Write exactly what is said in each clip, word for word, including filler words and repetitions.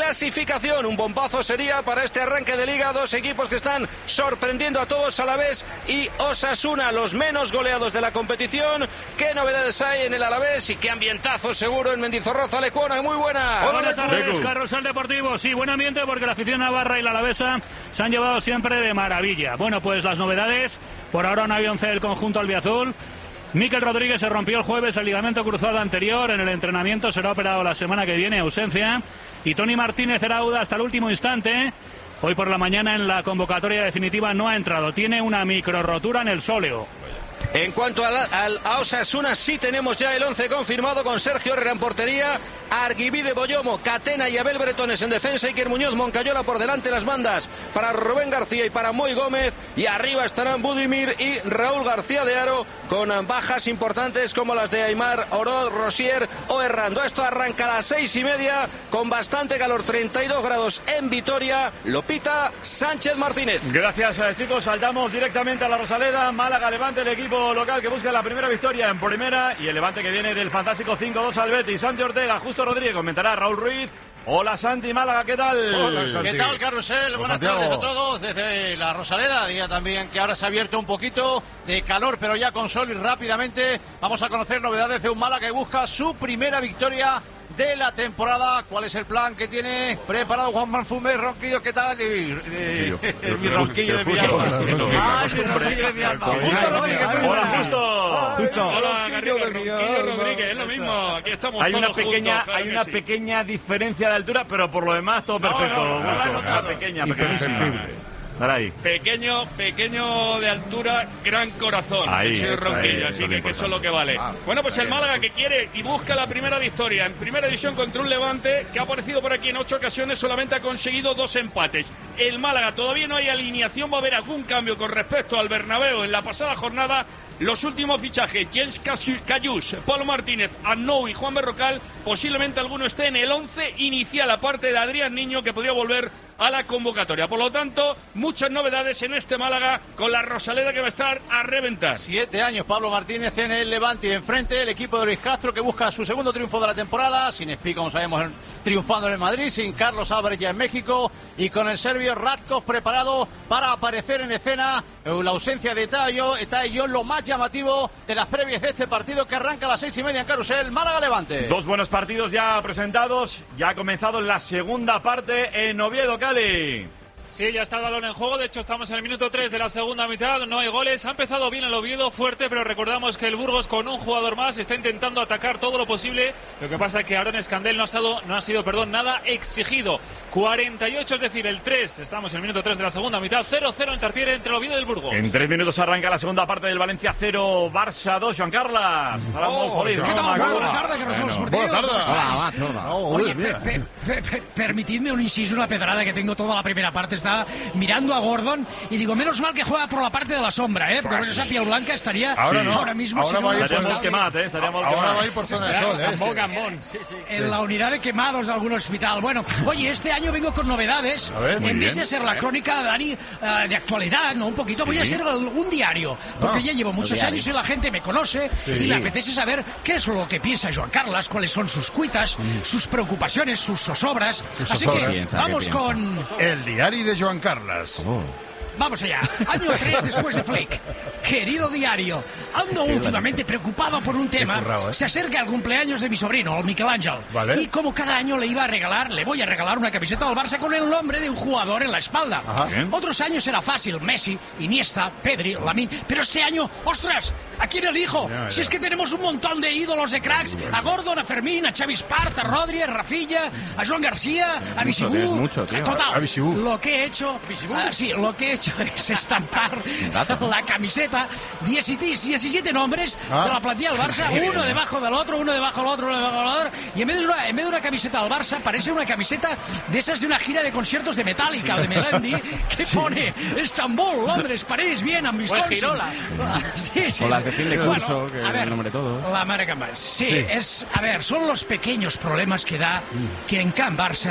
clasificación. Un bombazo sería para este arranque de Liga, dos equipos que están sorprendiendo a todos, Alavés y Osasuna, los menos goleados de la competición. ¿Qué novedades hay en el Alavés y qué ambientazo seguro en Mendizorroza? Lecuona, muy buena. Hola, buenas tardes, Carrusel Deportivo. Sí, buen ambiente porque la afición navarra y la alavesa se han llevado siempre de maravilla. Bueno, pues las novedades, por ahora no hay once del conjunto albiazul. Mikel Rodríguez se rompió el jueves el ligamento cruzado anterior en el entrenamiento, será operado la semana que viene, ausencia. Y Toni Martínez era duda hasta el último instante. Hoy por la mañana en la convocatoria definitiva no ha entrado, tiene una micro rotura en el sóleo. En cuanto a, la, al, a Osasuna, sí tenemos ya el once confirmado con Sergio Herrera en portería, Arguibide, Boyomo, Catena y Abel Bretones en defensa, Iker Muñoz, Moncayola por delante, las bandas para Rubén García y para Moy Gómez, y arriba estarán Budimir y Raúl García de Haro con bajas importantes como las de Aimar, Oroz, Rosier o Errando. Esto arranca a las seis y media con bastante calor, treinta y dos grados en Vitoria. Lo pita Sánchez Martínez. Gracias, chicos, saltamos directamente a la Rosaleda. Málaga, Levante, el equipo local que busca la primera victoria en primera, y el Levante que viene del fantástico cinco dos al Betis. Santi Ortega, Justo Rodríguez, comentará Raúl Ruiz. Hola Santi, Málaga, ¿qué tal? Hola, Santi. ¿Qué tal, Carrusel? Hola, buenas Santiago. tardes a todos desde la Rosaleda. Día también que ahora se ha abierto un poquito de calor, pero ya con sol, y rápidamente vamos a conocer novedades de un Málaga que busca su primera victoria de la temporada. ¿Cuál es el plan que tiene preparado Juan Manfumé? Ronquillo, ¿qué tal? Mi ronquillo de mi alma. Ay, mi ronquillo de mi alma. Justo Rodríguez. Hola, Justo. Justo. Hola, Garrido, Ronquillo Rodríguez. Es lo mismo. Aquí estamos hay todos una pequeña, juntos, claro hay una sí. pequeña diferencia de altura, pero por lo demás todo perfecto. No, no, no, no, una pequeña, pequeñísima. Ahí. Pequeño, pequeño de altura, gran corazón. Ahí, ese Ronquillo, ahí, así que, que eso es lo que vale. Ah, bueno, pues el Málaga que quiere y busca la primera victoria en primera división contra un Levante que ha aparecido por aquí en ocho ocasiones, solamente ha conseguido dos empates. El Málaga todavía no hay alineación, va a haber algún cambio con respecto al Bernabéu en la pasada jornada. Los últimos fichajes, Jens Cayús, Pablo Martínez, Arnau y Juan Berrocal, posiblemente alguno esté en el once inicial, aparte de Adrián Niño, que podría volver a la convocatoria. Por lo tanto, muchas novedades en este Málaga con la Rosaleda que va a estar a reventar. Siete años Pablo Martínez en el Levante, y enfrente el equipo de Luis Castro que busca su segundo triunfo de la temporada, sin Espi, como sabemos, triunfando en el Madrid, sin Carlos Álvarez ya en México, y con el serbio Ratkov preparado para aparecer en escena. La ausencia de Tayo, Tayo lo más llamativo de las previas de este partido que arranca a las seis y media en Carrusel. Málaga-Levante. Dos buenos partidos ya presentados, ya ha comenzado la segunda parte en Oviedo, Cali. Sí, ya está el balón en juego. De hecho, estamos en el minuto tres de la segunda mitad. No hay goles. Ha empezado bien el Oviedo, fuerte, pero recordamos que el Burgos, con un jugador más, está intentando atacar todo lo posible. Lo que pasa es que Aaron Escandel no ha sido, no ha sido perdón, nada exigido. cuarenta y ocho, es decir, el tres. Estamos en el minuto tres de la segunda mitad. cero cero en Tartiere entre el Oviedo y el Burgos. En tres minutos arranca la segunda parte del Valencia cero, Barça dos. Joan Carles. Oh, ¿qué tal? Buenas tardes, que no somos Buenas tardes. Hola, hola. Oye, per, per, per, per, permitidme un inciso, una pedrada que tengo toda la primera parte. Estaba mirando a Gordon y digo, menos mal que juega por la parte de la sombra, ¿eh? Porque con esa piel blanca estaría ahora, no. ahora mismo... Ahora va a ir estaría molt quemat, ¿eh? Estaría molt Ahora quemat. va a ir por zona de sol, ¿eh? Gambón, Gambón. Sí, sí. En la unidad de quemados de algún hospital. Bueno, oye, este año vengo con novedades. A ver, muy en vez bien. de ser la crónica, Dani, uh, de actualidad, ¿no? Un poquito, voy a ser un diario. Porque Ah, ya llevo muchos años y la gente me conoce Sí. y le apetece saber qué es lo que piensa Joan Carles, cuáles son sus cuitas, sus preocupaciones, sus zozobras. Sus Así zozobras. que Piensa, vamos ¿qué con... El diario de Joan Carles. Vamos allá, año tres después de Flick. Querido diario, ando últimamente preocupado por un tema. currao, ¿eh? Se acerca el cumpleaños de mi sobrino, el Michelangelo. Vale. Y como cada año le iba a regalar, le voy a regalar una camiseta del Barça con el nombre de un jugador en la espalda. Ajá. Bien. Otros años era fácil, Messi, Iniesta, Pedri, Lamine. Pero este año, ¡ostras! ¿A quién elijo? Ya, ya. Si es que tenemos un montón de ídolos de cracks. A Gordon, a Fermín, a Xavi Espart, a Rodri, a Rafilla, a Joan García, a mucho, Bisibú. es mucho, tío. Total, A Bisibú. lo que he hecho... ah, sí, lo que he hecho es estampar la camiseta, diecisiete nombres Ah. de la plantilla del Barça, uno debajo del otro, uno debajo del otro, uno debajo del otro, y en vez de una, en vez de una camiseta del Barça, parece una camiseta de esas de una gira de conciertos de Metallica o de Melendi, que pone Estambul, Londres, París, Viena, Wisconsin. Girola. Sí, sí. O las de fin de curso, Bueno, que a ver, el nombre todo. la American Barça. Sí, Sí. es, a ver, son los pequeños problemas que da que en Can Barça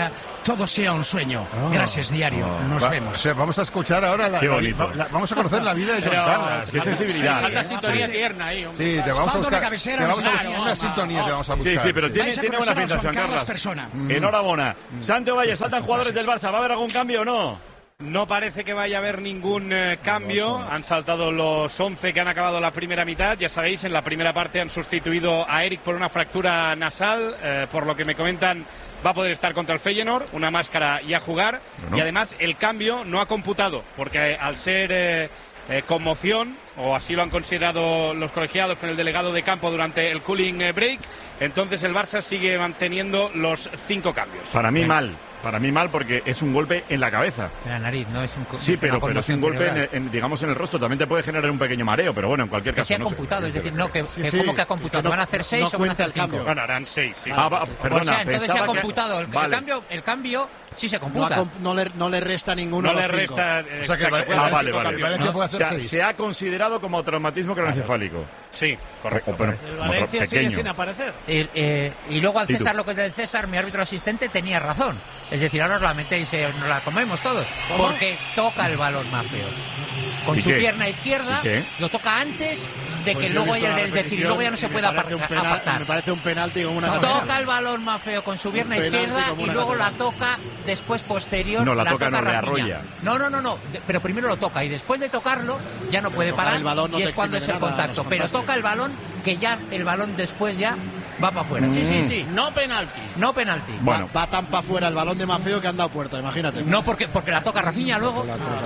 todo sea un sueño. Oh, Gracias, diario. Oh, Nos va, vemos. O sea, vamos a escuchar ahora la, la, la, vamos a conocer la vida de Joan Carles. Qué sensibilidad. Falta sintonía tierna ahí. Hombre. Sí, te vamos a buscar. Cabecera, te vamos a buscar una sintonía, te vamos a buscar. Sí, sí, pero tiene, tiene buena pinta, Joan Carles. Mm. Enhorabuena. Mm. Santo Valle, saltan jugadores del Barça. ¿Va a haber algún cambio o no? No parece que vaya a haber ningún eh, cambio. Han saltado los once que han acabado la primera mitad. Ya sabéis, en la primera parte han sustituido a Eric por una fractura nasal. Eh, por lo que me comentan, va a poder estar contra el Feyenoord, una máscara y a jugar. Bueno. Y además el cambio no ha computado, porque eh, al ser eh, eh, conmoción, o así lo han considerado los colegiados con el delegado de campo durante el cooling break, entonces el Barça sigue manteniendo los cinco cambios. Para mí mal. Para mí mal porque es un golpe en la cabeza. En la nariz, no es un Sí, es pero, pero es un golpe, en, en, digamos, en el rostro. También te puede generar un pequeño mareo, pero bueno, en cualquier que caso. Se ha no computado, sé. es decir, no, que, sí, que sí, ¿cómo que ha computado? Que no, ¿Van a hacer seis no o van a hacer cinco? Bueno, harán seis, sí. Ah, va, perdona, o sea, entonces se ha computado. Que... El, vale. el, cambio, el cambio sí se computa. No, no, le, no le resta ninguno. No le resta. Eh, o sea que exacto, ah, vale, vale. Valencia puede hacer o sea, seis. se ha considerado como traumatismo craneoencefálico. Sí, correcto. Pero, el Valencia pequeño. sigue sin aparecer. El, eh, y luego al ¿Y César, tú? lo que es del César, mi árbitro asistente tenía razón. Es decir, ahora os la metéis, eh, nos la comemos todos. ¿Cómo? Porque toca el balón más feo. Con ¿Y su qué? pierna izquierda, ¿Y qué? lo toca antes de Pues que yo he luego visto haya la el decir, repetición luego ya no se y puede me parece un apar- penal- apartar. Me parece un penalti como una Toca catedral. el balón más feo con su pierna Un penalti izquierda como y una luego la catedral. toca después posterior. No, la toca, no, le Rafinha. arrolla. No, no, no, no. de- Pero primero lo toca y después de tocarlo ya no puede Tocar parar el balón no y te es cuando es exime el de nada, contacto. no es Pero fantástico. toca el balón que ya el balón después ya va para afuera. Sí, sí, sí. No penalti. No penalti. Bueno, Va, va tan para afuera el balón de Mafeo que han dado puerta, imagínate. No porque porque la toca Rafinha luego.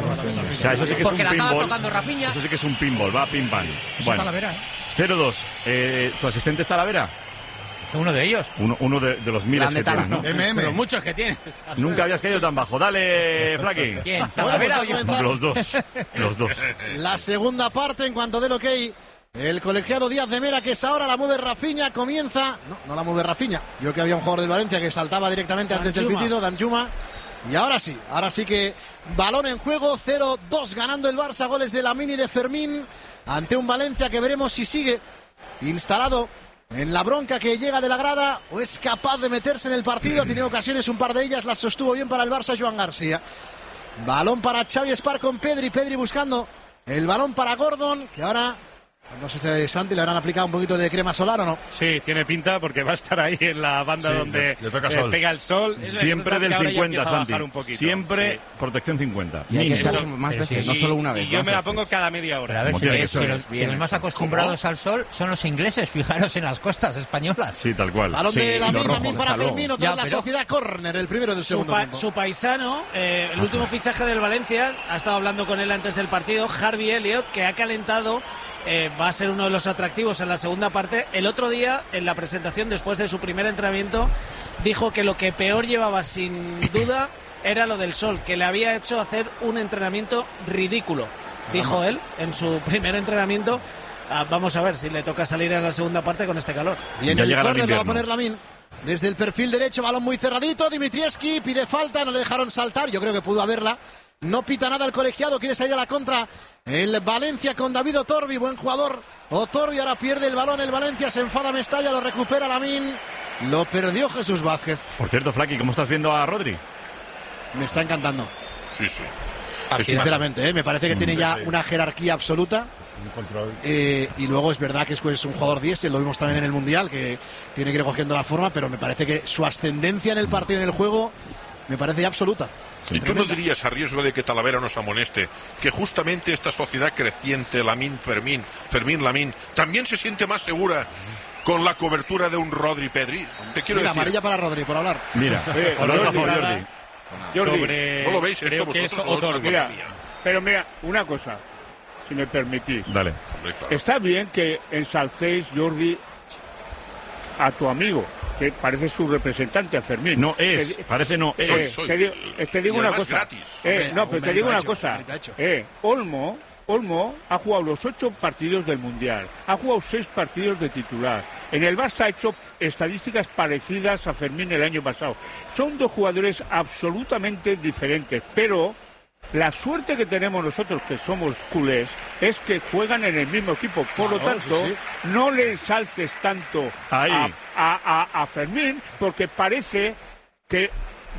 o sea, eso sí que es Porque un la acaba pinball. tocando Rafinha. Eso sí que es un pinball, va pim pam. Eso Bueno, Talavera, ¿eh? cero dos. Eh, ¿Tu asistente está a la vera? Uno de ellos. Uno, uno de, de los miles que tienes, ¿no? M M. Pero muchos que tienes. Nunca habías caído tan bajo. Dale, Flaky. ¿Quién? Bueno, ¿Talavera pues o va a yo? comenzar Los dos. Los dos. la segunda parte en cuanto del ok. El colegiado Díaz de Mera, que es ahora la mueve Rafinha, comienza. No, no la mueve Rafinha. Yo que había un jugador del Valencia que saltaba directamente antes del Danjuma. pitido, Danjuma. Y ahora sí, ahora sí que balón en juego, cero dos ganando el Barça, goles de Lamine y de Fermín, ante un Valencia que veremos si sigue instalado en la bronca que llega de la grada o es capaz de meterse en el partido. Ha tenido ocasiones, un par de ellas las sostuvo bien para el Barça Joan García. Balón para Xavi Espar con Pedri, Pedri buscando el balón para Gordon, que ahora, no sé si a Santi le habrán aplicado un poquito de crema solar o no. Sí, tiene pinta porque va a estar ahí en la banda Sí, donde le- le toca eh, sol. pega el sol. Siempre Es del verdad que ahora ya cincuenta, empieza a bajar Santi. un poquito. Siempre Sí. protección cincuenta. Y hay que Mínimo. estar más Pero veces, sí. no solo una vez. Y yo más me la veces. pongo cada media Pero a hora. ver, Como si, tiene que si ser. los, si los más acostumbrados al sol son los ingleses, fijaros en las costas españolas. Sí, tal cual. Balón Sí, de y Lamine, los rojos, Lamine para hasta luego. Fermín, otra Ya, vez la pero- sociedad córner, el primero del Su, segundo pa- tiempo. su paisano, eh, el último fichaje del Valencia, ha estado hablando con él antes del partido, Harvey Elliott, que ha calentado, eh, va a ser uno de los atractivos en la segunda parte. El otro día, en la presentación, después de su primer entrenamiento, dijo que lo que peor llevaba sin duda era lo del sol, que le había hecho hacer un entrenamiento ridículo, dijo él en su primer entrenamiento. Ah, vamos a ver si le toca salir en la segunda parte con este calor. Y en Ya el llegará el córner lo va a invierno. poner Lamine. Desde el perfil derecho, balón muy cerradito. Dimitrievski pide falta, no le dejaron saltar. Yo creo que pudo haberla. No pita nada el colegiado, quiere salir a la contra. El Valencia con David Otorbi, buen jugador. Otorbi ahora pierde el balón. El Valencia se enfada, Mestalla, lo recupera Lamine. Lo perdió Jesús Vázquez. Por cierto, Flaky, ¿cómo estás viendo a Rodri? Me está encantando. Sí, sí. Sinceramente, ¿eh? Me parece que tiene ya una jerarquía absoluta. Un control. Eh, y luego es verdad que es, es un jugador diésel, lo vimos también en el Mundial, que tiene que ir cogiendo la forma, pero me parece que su ascendencia en el partido y en el juego me parece ya absoluta. ¿Y tú no dirías, a riesgo de que Talavera nos amoneste, que justamente esta sociedad creciente, Lamine, Fermín, Fermín, Lamine, también se siente más segura con la cobertura de un Rodri Pedri? Te quiero Mira, decir. amarilla para Rodri, por hablar. Mira, Eh, por Jordi, favor, nada. Jordi. Jordi, Sobre- ¿No lo veis esto creo que es vosotros? o es una Otorbi. cosa mira, mía? pero mira, una cosa, si me permitís. Dale. Hombre, claro. Está bien que ensalcéis, Jordi, a tu amigo, que parece su representante, a Fermín. No es, Te- parece no es. eh, soy. te digo, eh, te digo Y una además cosa. gratis. Eh, Hombre, no, algún pero te mérito digo ha una hecho, cosa. mérito ha hecho. Eh, Olmo, Olmo ha jugado los ocho partidos del Mundial, ha jugado seis partidos de titular. En el Barça ha hecho estadísticas parecidas a Fermín el año pasado. Son dos jugadores absolutamente diferentes, pero la suerte que tenemos nosotros, que somos culés, es que juegan en el mismo equipo. Por lo Claro, tanto, sí, no le ensalces tanto Ahí. a, a- a- a Fermín, porque parece que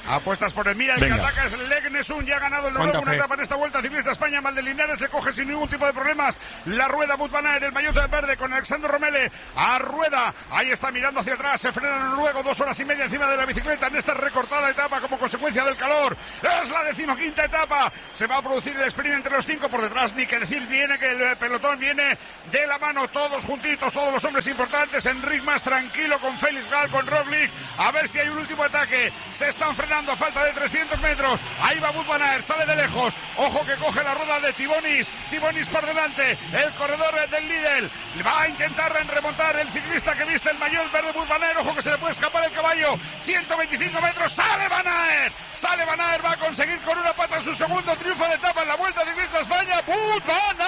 Apuestas por el Mira, el Venga. que ataca es Legnesun, ya ha ganado el noruego una etapa en esta Vuelta Ciclista España. Valdelinares se coge sin ningún tipo de problemas la rueda. Wout van Aert, el maillot verde con Alexander Romele a rueda. Ahí está mirando hacia atrás, se frena el noruego, dos horas y media encima de la bicicleta en esta recortada etapa como consecuencia del calor. Es la decimoquinta etapa, se va a producir el sprint entre los cinco por detrás, ni que decir viene que el pelotón viene de la mano, todos juntitos, todos los hombres importantes. Enric más tranquilo con Félix Gal, con Roglic, a ver si hay un último ataque. Se están frenando a falta de trescientos metros. Ahí va Wout van Aert, sale de lejos, ojo que coge la rueda de Tibonis, Tibonis por delante, el corredor del Lidl, va a intentar remontar el ciclista que viste el maillot verde Wout van Aert, ojo que se le puede escapar el caballo, ciento veinticinco metros, sale Van Aert, sale Van Aert, va a conseguir con una pata su segundo triunfo de etapa en la Vuelta Ciclista España. Wout van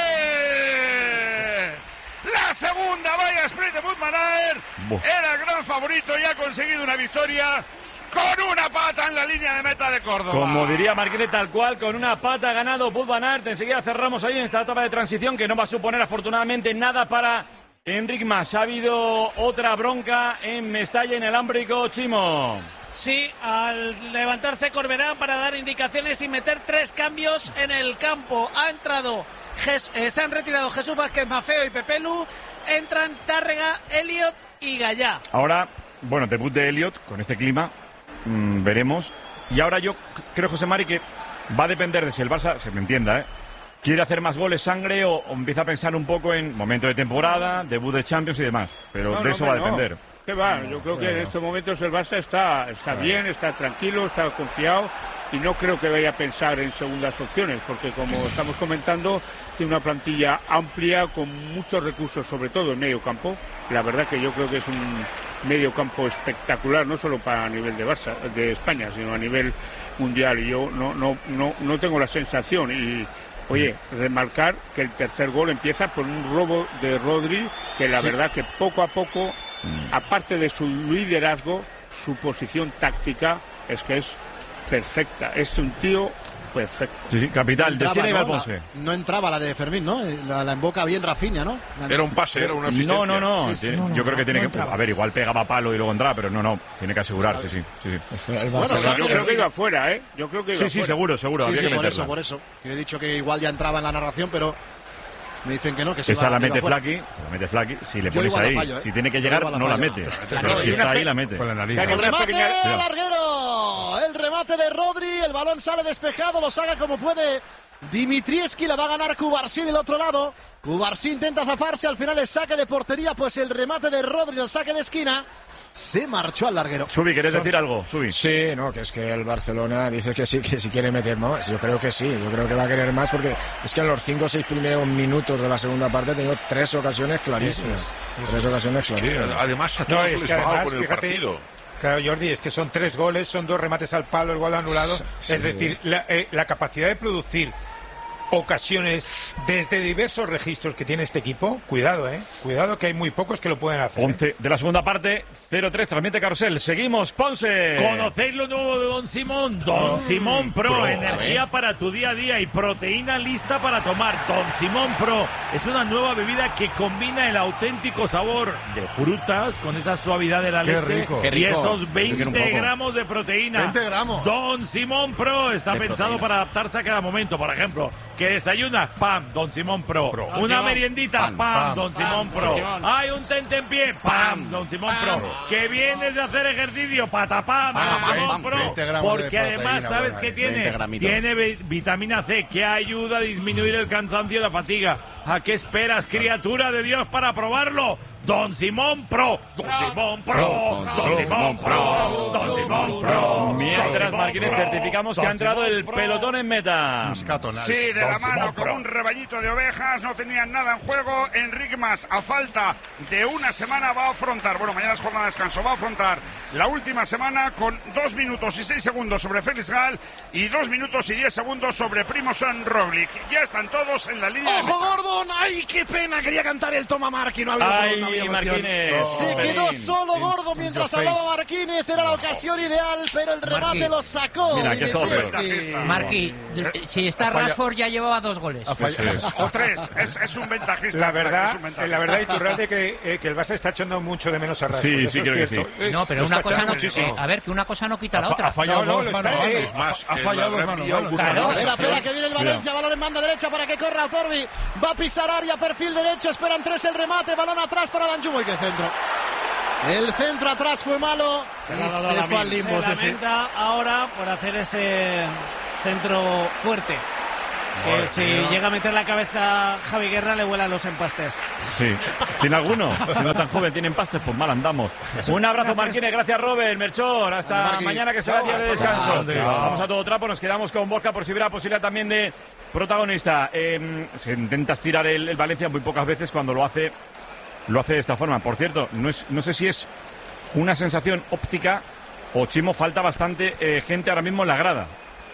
Aert, la segunda vaya sprint de Wout van Aert, era el gran favorito y ha conseguido una victoria con una pata en la línea de meta de Córdoba. Como diría Marquinhos, tal cual, con una pata ha ganado Wout van Aert. Enseguida cerramos ahí en esta etapa de transición que no va a suponer afortunadamente nada para Enric Mas. Ha habido otra bronca en Mestalla, en el Ámbrico, Chimo. Sí, al levantarse Corberán para dar indicaciones y meter tres cambios en el campo. Ha entrado, Jes, eh, se han retirado Jesús Vázquez Mafeo y Pepelu. Entran Tárrega, Elliot y Gallá. Ahora, bueno, debut de Elliot con este clima. Mm, veremos. Y ahora yo creo, José Mari, que va a depender de si el Barça, se me entienda, ¿eh? quiere hacer más goles, sangre, o, o empieza a pensar un poco en momento de temporada, debut de Champions y demás. Pero no, de no, eso no, va a depender. No. ¿Qué va? Yo creo que en estos momentos el Barça está, está bien, está tranquilo, está confiado y no creo que vaya a pensar en segundas opciones, porque como estamos comentando, tiene una plantilla amplia con muchos recursos, sobre todo en medio campo. La verdad que yo creo que es un medio campo espectacular, no solo para a nivel de Barça, de España, sino a nivel mundial. Y yo no, no, no, no tengo la sensación. Y oye, remarcar que el tercer gol empieza por un robo de Rodri, que la sí. verdad que poco a poco, aparte de su liderazgo, su posición táctica es que es perfecta. Es un tío perfecto. Sí, sí, capital. No entraba, ¿no? La, no entraba la de Fermín, ¿no? La, la emboca bien Rafinha, ¿no? Era un pase, era una asistencia. No, no, no. Sí, sí, tiene, no, no yo creo que tiene no que... entraba. A ver, igual pegaba palo y luego entraba, pero no, no. Tiene que asegurarse, sí. sí, sí. Bueno, yo creo que iba fuera, ¿eh? Yo creo que iba sí, sí, fuera. seguro, seguro. Sí, había sí, que por meterla. eso, por eso. Yo he dicho que igual ya entraba en la narración, pero me dicen que no, que se Esa va, la mete fuera. Flaky, se la mete Flaky. Si le Yo pones igual la ahí, fallo, ¿eh? si tiene que Yo llegar, igual la no la fallo. mete. Flaky, Pero si está ahí, la mete. Con la nariz. El remate del larguero, el remate de Rodri, el balón sale despejado, lo saca como puede Dimitrievski, la va a ganar Cubarsí del otro lado. Cubarsí intenta zafarse, al final el saque de portería, pues el remate de Rodri, el saque de esquina, se marchó al larguero. Subi, ¿querés decir algo? Subi. Sí, no, que es que el Barcelona dice que sí, que si quiere meter más. Yo creo que sí, yo creo que va a querer más porque es que en los cinco o seis primeros minutos de la segunda parte ha tenido tres ocasiones clarísimas. Eso es, eso tres ocasiones clarísimas. Sí, además, a No, todos es les que va además, con el fíjate, partido. claro, Jordi, es que son tres goles, son dos remates al palo, el gol anulado. Sí, es decir, la, eh, la capacidad de producir ocasiones desde diversos registros que tiene este equipo, cuidado, eh, cuidado que hay muy pocos que lo pueden hacer. once de la segunda parte, cero tres, transmite Carrusel. Seguimos, Ponce. ¿Conocéis lo nuevo de Don Simón? Don Oh, Simón Pro, Pro, energía para tu día a día y proteína lista para tomar. Don Simón Pro es una nueva bebida que combina el auténtico sabor de frutas con esa suavidad de la Qué leche rico. y Qué rico. esos veinte Yo quiero un poco. gramos de proteína. veinte gramos. Don Simón Pro está De pensado proteína. para adaptarse a cada momento. Por ejemplo, que desayunas, pam, Don Simón Pro. Pro. Una Simón. meriendita, Pam, pam, pam. Don Pam, Simón Don Pro. Simón. Hay un tente en pie, pam, Don Simón Pro. Que vienes de hacer ejercicio, patapam, Pam, Don Simón pam, Pro. veinte gramos de Porque además, proteína, ¿sabes bueno, qué ahí. tiene? veinte gramitos. Tiene vi- vitamina C que ayuda a disminuir el cansancio y la fatiga. ¿A qué esperas, criatura de Dios, para probarlo? Don Simón Pro, Don Simón Pro, Don Simón Pro, Don Simón Pro. Mientras, Marquínez, certificamos que ha entrado el pelotón en meta. Sí, de la mano, como un rebañito de ovejas, no tenían nada en juego. Enric Mas, a falta de una semana, va a afrontar, bueno, mañana es jornada de descanso, va a afrontar la última semana con dos minutos y seis segundos sobre Félix Gal y dos minutos y diez segundos sobre Primož Roglic. Ya están todos en la línea de ¡Ojo meta. gordo! balón. ¡Ay, qué pena! Quería cantar el toma Marqui, no había Ay, no había Marquínez. Se quedó solo Gordo mientras hablaba Marquínez. Era la ocasión ideal, pero el remate Marqui. lo sacó. Mira, que todo Marqui, si está Rashford ya llevaba dos goles. O tres, es, es un ventajista. La verdad, es un ventajista. la verdad, Iturralde, que, eh, que el Barça está echando mucho de menos a Rashford. Sí, Eso sí, es creo que cierto. sí. Eh, No, pero lo una está cosa echando no, muchísimo. eh, a ver, que una cosa no quita la Ha, otra. ha fallado No, no, dos lo manos. está- manos. es más, ha el fallado dos gran manos. Vía manos. Augusto Claro. Martínez. Espera, espera, que viene el Valencia, balón en banda derecha para que corra Otorbi. Va a pisar área, perfil derecho, esperan tres el remate, balón atrás para Danjuma y que centro. El centro atrás fue malo Se y le ha dado se la fue al mil. limbo. Se sí, sí. lamenta ahora por hacer ese centro fuerte. Que Madre si mía. llega a meter la cabeza Javi Guerra le vuelan los empastes. Sí. ¿Tiene alguno? Siendo tan joven, tiene empastes, pues mal andamos. Un abrazo, Marquínez. Gracias, Robert. Melchor. Hasta Marqui. mañana, que será día de Hasta descanso. mañana. Vamos a todo trapo. Nos quedamos con Borja por si hubiera posibilidad también de protagonista. Eh, se intenta estirar el, el Valencia muy pocas veces. Cuando lo hace, lo hace de esta forma. Por cierto, no, es, no sé si es una sensación óptica o, Chimo, falta bastante eh, gente ahora mismo en la grada.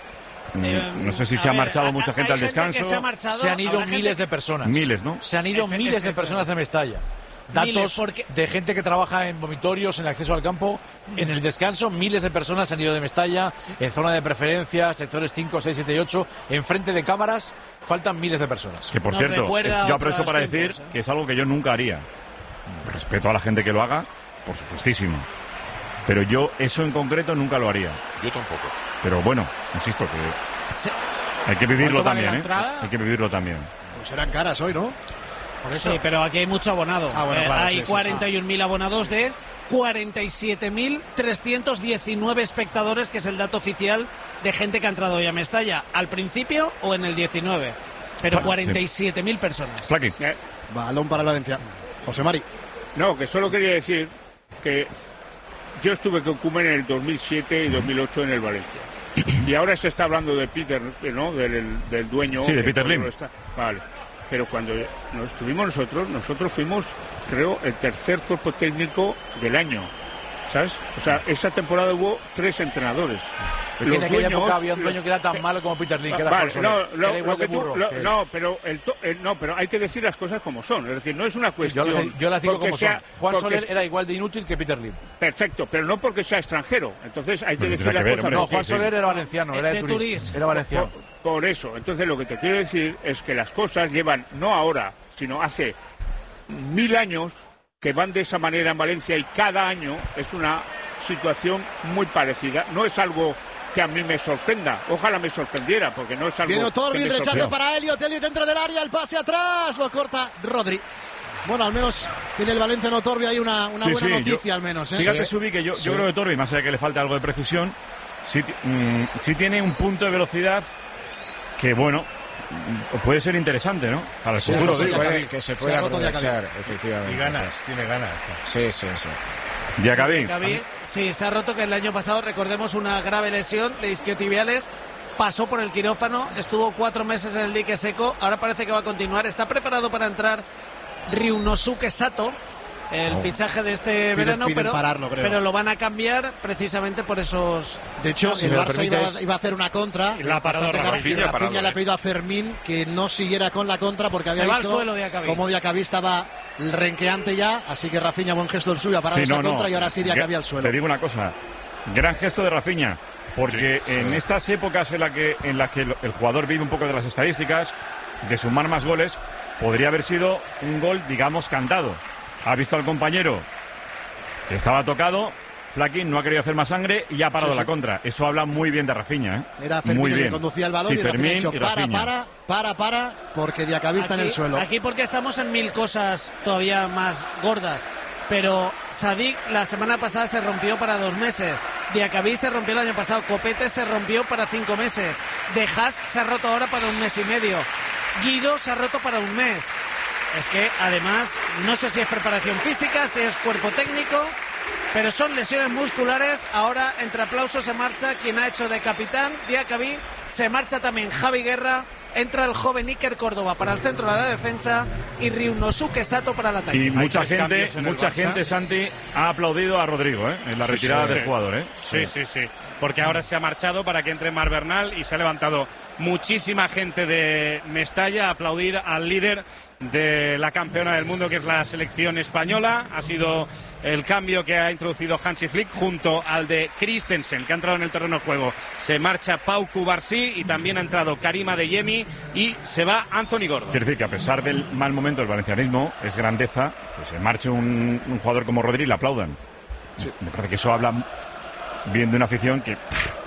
Mm, No sé si a se ha ver, marchado hay- mucha hay gente al gente que descanso. se ha marchado, Se han ido habrá miles gente- de personas. Miles, ¿no? Se han ido Efe- miles de efectivamente. personas de Mestalla. Miles, Datos porque- de gente que trabaja en vomitorios, en acceso al campo, en el descanso. Miles de personas se han ido de Mestalla, en zona de preferencia, sectores cinco, seis, siete y ocho. Enfrente de cámaras faltan miles de personas. Que por Nos cierto, recuerda es- yo aprovecho otros para tiempos, decir ¿eh? que es algo que yo nunca haría. Respeto a la gente que lo haga, por supuestísimo. Pero yo eso en concreto nunca lo haría. Yo tampoco. Pero bueno, insisto que Se- hay que vivirlo ¿Cuánto vale también, la ¿eh? entrada? Hay que vivirlo también. Pues eran caras hoy, ¿no? Por eso. Sí, pero aquí hay mucho abonado. Ah, bueno, Eh, claro, hay sí, sí, cuarenta y un mil abonados de cuarenta y siete mil trescientos diecinueve espectadores, que es el dato oficial de gente que ha entrado hoy a Mestalla, al principio o en el diecinueve. Pero Bueno, cuarenta y siete mil personas. Flaky. Balón para el Valencia. José Mari. No, que solo quería decir que yo estuve con Koeman en el dos mil siete y dos mil ocho en el Valencia. Y ahora se está hablando de Peter, ¿no? Del, del dueño. Sí, de que Peter todo Lim. lo está- Vale. Pero cuando nos estuvimos nosotros, nosotros fuimos, creo, el tercer cuerpo técnico del año. ¿Sabes? O sea, esa temporada hubo tres entrenadores. Porque en Los aquella dueños- época había un dueño que era tan malo como Peter Lim, que era Vale, Juan no, Soler, que lo- era igual lo que de tú- burro lo- que él. no, pero el to- el- no, pero hay que decir las cosas como son. Es decir, no es una Yo cuestión. las, yo las digo porque como sea- son. Juan porque Soler es- era igual de inútil que Peter Lim. Perfecto, pero no porque sea extranjero. Entonces hay que Pero decir tendrá las que ver, cosas. hombre. No, porque- Juan Soler era valenciano, era de de Turís. Turís. Era valenciano. Por, por eso, entonces lo que te quiero decir es que las cosas llevan, no ahora, sino hace mil años que van de esa manera en Valencia y cada año es una situación muy parecida. No es algo que a mí me sorprenda. Ojalá me sorprendiera, porque no es algo Viene que Otorbi, me el rechazo sorprenda. para Elliot. Elliot dentro del área, el pase atrás, lo corta Rodri. Bueno, al menos tiene el Valencia en Otorbi ahí una, una Sí, buena sí, noticia, yo- al menos. ¿eh? Fíjate, Subi, que yo, Sí. yo creo que Torbi, más allá de que le falta algo de precisión, sí, ti- mm, sí tiene un punto de velocidad que, bueno, mm, puede ser interesante, ¿no? Para el Sí, futuro. que, digo. puede- que se puede aprovechar, efectivamente. Y ganas, tiene ganas. Sí, sí, sí. Diacabí. Diacabí, sí, se ha roto, que el año pasado, recordemos, una grave lesión de isquiotibiales. Pasó por el quirófano, estuvo cuatro meses en el dique seco, ahora parece que va a continuar. Está preparado para entrar Ryunosuke Sato, el Oh. fichaje de este Piden- verano, piden pero, pararlo, creo. pero lo van a cambiar precisamente por esos... De hecho, Si el me lo Barça iba, permites. iba a hacer una contra. La ha parado bastante cara, Rafinha, y Rafinha parado, le ha eh. pedido a Fermín que no siguiera con la contra porque había Se va al visto suelo Diacabí. como Diacabí estaba renqueante ya. Así que Rafinha, buen gesto el suyo, ha parado Sí, esa no, no. contra y ahora sí Diacabí Gra- al suelo. Te digo una cosa, gran gesto de Rafinha, porque Sí, en sí. estas épocas en, la que, en las que el, el jugador vive un poco de las estadísticas, de sumar más goles, podría haber sido un gol, digamos, cantado. Ha visto al compañero que estaba tocado, Flaquín no ha querido hacer más sangre y ha parado Sí, sí. la contra. Eso habla muy bien de Rafinha, ¿eh? Era Fermín muy el que bien. conducía el balón Sí, y Rafinha ha Fermín dicho y para, Rafinha. para, para, para, porque Diacabí está en el Aquí- suelo. Aquí porque estamos en mil cosas todavía más gordas. Pero Sadik la semana pasada se rompió para dos meses. Diacabí se rompió el año pasado. Copete se rompió para cinco meses. De Haas se ha roto ahora para un mes y medio. Guido se ha roto para un mes. Es que además no sé si es preparación física, si es cuerpo técnico, pero son lesiones musculares. Ahora entre aplausos se marcha quien ha hecho de capitán, Diacabí. Se marcha también Javi Guerra. Entra el joven Iker Córdoba para el centro de la defensa y Ryunosuke Sato para el ataque. Y mucha tres gente, cambios en el mucha Barça. gente, Santi, ha aplaudido a Rodrigo, ¿eh? En la Sí, retirada sí, del sí. jugador, ¿eh? Sí, sí, sí. Porque ahora se ha marchado para que entre Mar Bernal y se ha levantado muchísima gente de Mestalla a aplaudir al líder de la campeona del mundo, que es la selección española. Ha sido el cambio que ha introducido Hansi Flick junto al de Christensen, que ha entrado en el terreno de juego. Se marcha Pau Cubarsí y también ha entrado Karima Adeyemi y se va Anthony Gordon. Quiere decir que a pesar del mal momento del valencianismo, es grandeza que se marche un, un jugador como Rodri y le aplaudan. Sí. Me parece que eso habla bien de una afición que...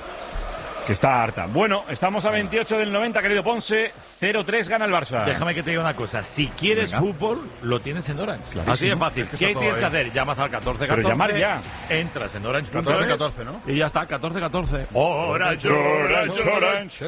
que está harta. Bueno, estamos a veintiocho del noventa, querido Ponce. cero tres gana el Barça. Déjame que te diga una cosa. Si quieres Venga. fútbol, lo tienes en Orange. Clarísimo. Así de fácil. Es que ¿Qué tienes que hacer? Llamas al catorce catorce. Pero llamar ya. Entras en Orange. catorce catorce, ¿no? Y ya está, catorce catorce. Orange, Orange, Orange.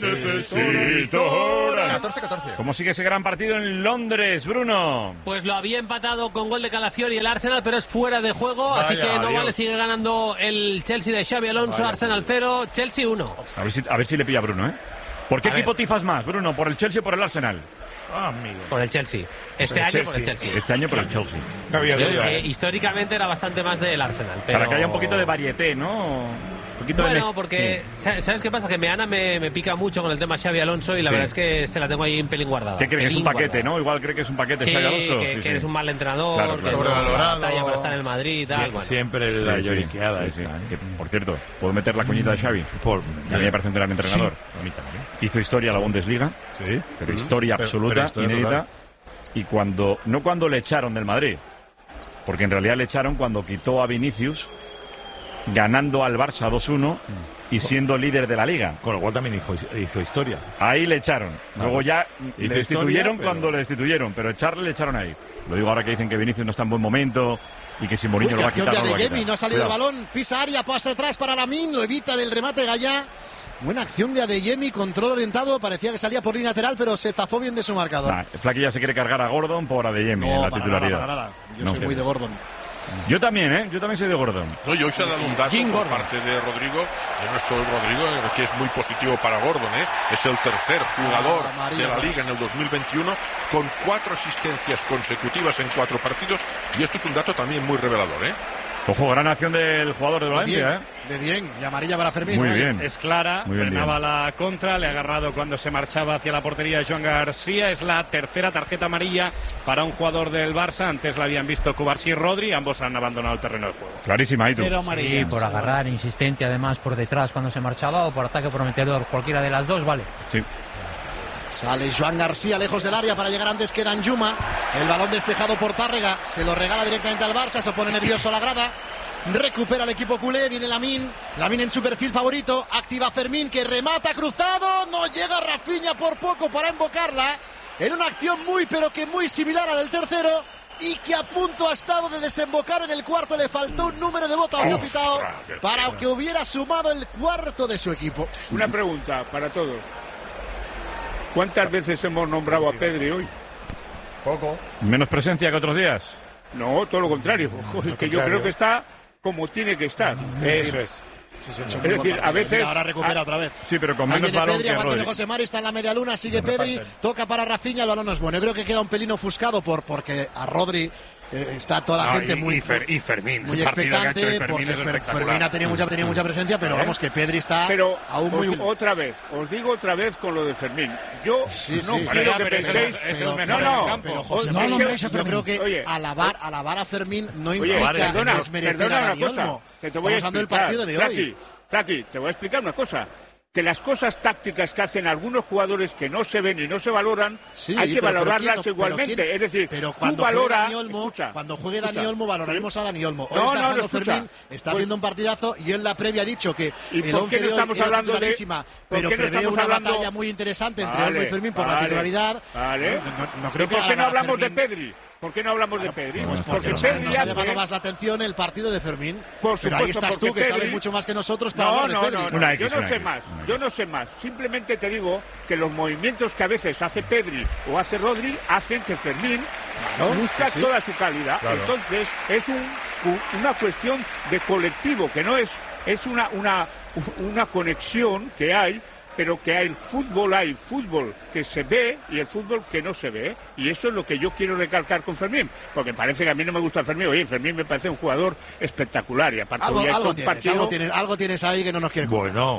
Necesito Orange. catorce catorce. ¿Cómo sigue ese gran partido en Londres, Bruno? Pues lo había empatado con gol de Calafiori el Arsenal, pero es fuera de juego. Vaya, así que no adiós. Vale, sigue ganando el Chelsea de Xabi Alonso. Vaya, Arsenal cero, Chelsea uno. A ver si, a ver si le pilla a Bruno, ¿eh? ¿Por qué A equipo ver. tifas más, Bruno? ¿Por el Chelsea o por el Arsenal? Ah, amigo. Por el Chelsea. Este el año Chelsea. por el Chelsea. Este año por el Chelsea. No había duda. Eh, históricamente era bastante más del Arsenal. Pero... Para que haya un poquito de varieté, ¿no? Un poquito bueno, de... porque sí. ¿sabes qué pasa? Que Meana me, me pica mucho con el tema Xabi Alonso y la Sí. verdad es que se la tengo ahí un pelín guardada. ¿Qué cree que es un paquete, guardada. no? Igual cree que es un paquete Sí, Xabi Alonso. que, Sí, que sí. eres un mal entrenador, Claro, que claro. Sobrevalorado. no batalla para estar en el Madrid y tal. Sie- bueno. Siempre Sí, la sí, lloriqueada sí, sí. esta, ¿eh? Que, por cierto, ¿puedo meter la cuñita de Xavi? Por, A mí me parece un gran entrenador. Sí. Hizo historia a la Bundesliga, Sí. pero historia Pero- absoluta, pero historia inédita. total. Y cuando, no cuando le echaron del Madrid, porque en realidad le echaron cuando quitó a Vinicius, ganando al Barça dos uno y siendo líder de la Liga. Con lo cual también hizo, hizo historia. Ahí le echaron. Luego ya Hizo le destituyeron historia, pero- cuando le destituyeron, pero echarle le echaron ahí. Lo digo ahora que dicen que Vinicius no está en buen momento y que si Mourinho Uy, lo va a acción quitar, de no lo va a Adeyemi, quitar. no ha salido Cuidado. el balón, pisa área, pasa atrás para Lamin, lo evita del remate Gallá. Buena acción de Adeyemi, control orientado, parecía que salía por línea lateral, pero se zafó bien de su marcador. Nah, Flaky ya se quiere cargar a Gordon por Adeyemi en No, la para titularidad. nada, para nada. Yo No soy muy quieres. de Gordon. Yo también, ¿eh? Yo también soy de Gordon. No, y hoy se ha dado un dato Jim por Gordon. parte de Rodrigo, de nuestro Rodrigo, eh, que es muy positivo para Gordon, ¿eh? Es el tercer jugador Ah, María. de la Liga en el dos mil veintiuno con cuatro asistencias consecutivas en cuatro partidos, y esto es un dato también muy revelador, ¿eh? Ojo, gran acción del jugador de De Valencia, bien, ¿eh? de bien, y amarilla para Fermín. Muy ¿eh? bien. Es clara, Muy bien, frenaba bien. la contra, le ha agarrado cuando se marchaba hacia la portería de Joan García. Es la tercera tarjeta amarilla para un jugador del Barça. Antes la habían visto Cubarsí y Rodri, ambos han abandonado el terreno de juego. Clarísima, ¿y tú? Cero Sí, amarillas. por agarrar, insistente además por detrás cuando se marchaba o por ataque prometedor, cualquiera de las dos, vale. Sí. Sale Joan García lejos del área para llegar antes que Danjuma. El balón despejado por Tárrega, se lo regala directamente al Barça, se pone nervioso a la grada. Recupera el equipo culé, viene Lamin, Lamin en su perfil favorito, activa Fermín que remata cruzado, no llega Rafinha por poco para invocarla, en una acción muy pero que muy similar a del tercero y que a punto ha estado de desembocar en el cuarto, le faltó un número de bota había pitado para que hubiera sumado el cuarto de su equipo. Una pregunta para todos. ¿Cuántas veces hemos nombrado a Pedri hoy? Poco. ¿Menos presencia que otros días? No, todo lo contrario. Ojo, es que yo creo que está como tiene que estar. Eso es. Es decir, a veces... Ahora recupera otra vez. Sí, pero con Ahí menos viene balón Pedri, que aguanta Rodri. José Mari, está en la media luna, sigue Pedri, toca para Rafinha, el balón no es bueno. Yo creo que queda un pelín ofuscado por, porque a Rodri eh, está toda la Ah, gente y- muy, y Fer- y Fermín, muy el partido que ha hecho expectante, de Fermín porque es Fer- espectacular. Fermín ha tenido mucha, tenía mucha presencia, pero ¿Eh? vamos, que Pedri está Pero aún muy... os- otra vez, os digo otra vez con lo de Fermín. Yo Sí, no sí. quiero Ya, que pero es el- penséis... es el no, mejor no, en el campo. Pero os- José, es no que- nombréis a Fermín. Yo creo que Oye, alabar, alabar a Fermín no Oye, implica perdona, desmerecer perdona a una Dani cosa, Olmo. que te voy a Estamos hablando del explicar. partido de Flaqui, hoy. Flaqui, te voy a explicar una cosa. Que las cosas tácticas que hacen algunos jugadores que no se ven y no se valoran, Sí, hay que pero- pero valorarlas ¿quién- pero igualmente. quién- es decir, pero tú cuando juegue valora... Dani Olmo, escucha, cuando juegue escucha, Dani Olmo valoraremos ¿sí? a Dani Olmo. Hoy No, está no, jugando no, escucha. Fermín, está Pues- haciendo un partidazo y en la previa ha dicho que ¿Y el por once qué no de hoy estamos era hablando de- titularísima, por pero qué no prevé estamos una hablando- batalla muy interesante entre Vale, Olmo y Fermín por la vale, titularidad. Vale. No, no ¿Y creo que por qué no haga hablamos de Fermín- Pedri? ¿Por qué no hablamos de Pedri? Pues porque porque Pedri nos ha hace... llamado más la atención el partido de Fermín. Por Pero ahí supuesto, estás tú, porque que sabes Pedri- mucho más que nosotros para No, hablar no, de Pedri. no, no. Una yo X, no una sé X, más, una yo no sé más. Simplemente te digo que los movimientos que a veces hace Pedri o hace Rodri hacen que Fermín Claro, busca sí, sí. toda su calidad. Claro. Entonces es un, una cuestión de colectivo, que no es, es una, una, una conexión que hay, pero que hay fútbol, hay fútbol que se ve y el fútbol que no se ve. Y eso es lo que yo quiero recalcar con Fermín, porque parece que a mí no me gusta Fermín. Oye, Fermín me parece un jugador espectacular y aparte Algo, hoy ha hecho algo un tienes, partido... algo, tienes, algo tienes ahí que no nos quiere contar. Bueno,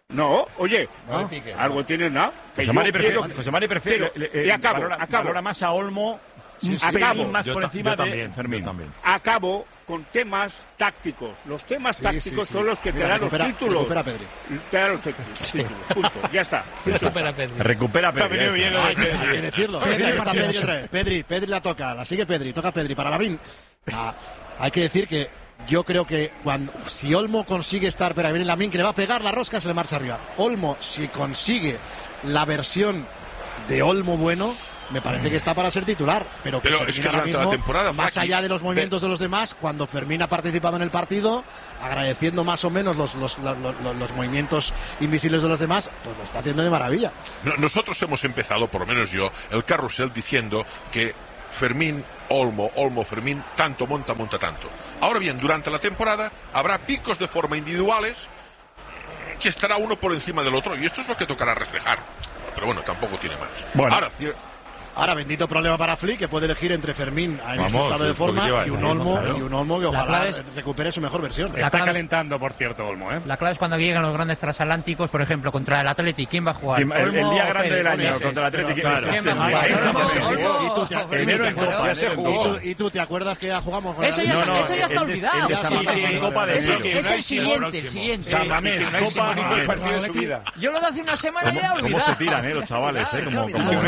No, oye, no, algo tiene nada. José Mari prefiere, quiero, José Mari prefiere pero, eh, y acabo, valora, acabo. valora más a Olmo, sí, sí, acabo. más yo por ta, encima también, de Fermín. También. Acabo con temas tácticos. Los temas sí, tácticos sí, sí. son los que Mira, te dan recupera, los títulos. Recupera Pedri. Te dan los títulos. Sí. Punto. Ya está. Recupera Pedri. Recupera Pedri. Está bien, hay que decirlo. Pedri, está Pedri otra vez. Pedri, Pedri la toca. La sigue Pedri. Toca Pedri. Para Lavín. Ah, hay que decir que yo creo que cuando si Olmo consigue estar, pero viene Lavín que le va a pegar la rosca, se le marcha arriba. Olmo, si consigue la versión de Olmo bueno, me parece que está para ser titular. Pero, que pero es que durante mismo, la temporada, más Faki, allá de los movimientos de... de los demás, cuando Fermín ha participado en el partido, agradeciendo más o menos los, los, los, los, los movimientos invisibles de los demás, pues lo está haciendo de maravilla. Nosotros hemos empezado, por lo menos yo, el carrusel diciendo que Fermín, Olmo, Olmo, Fermín, tanto monta, monta tanto. Ahora bien, durante la temporada habrá picos de forma individuales que estará uno por encima del otro y esto es lo que tocará reflejar. Pero bueno, tampoco tiene más. Bueno. Ahora, Ahora, bendito problema para Flick, que puede elegir entre Fermín en este estado de forma lleva, y un Olmo claro. y un Olmo que ojalá es, recupere su mejor versión. Está clave, calentando, por cierto, Olmo. ¿eh? La clave es cuando llegan los grandes transatlánticos, por ejemplo, contra el Atleti. ¿Quién va a jugar? El, el, el día grande del año ese, contra el Atleti. Claro, ¿quién va a jugar? Enero en Copa. Ya se jugó. ¿Y tú te acuerdas que ya jugamos con Eso ya está, eso ya está olvidado. Es el siguiente, el siguiente. Copa el partido de su vida. Yo lo de hace una semana ya he olvidado. ¿Cómo se tiran, eh, los chavales? Como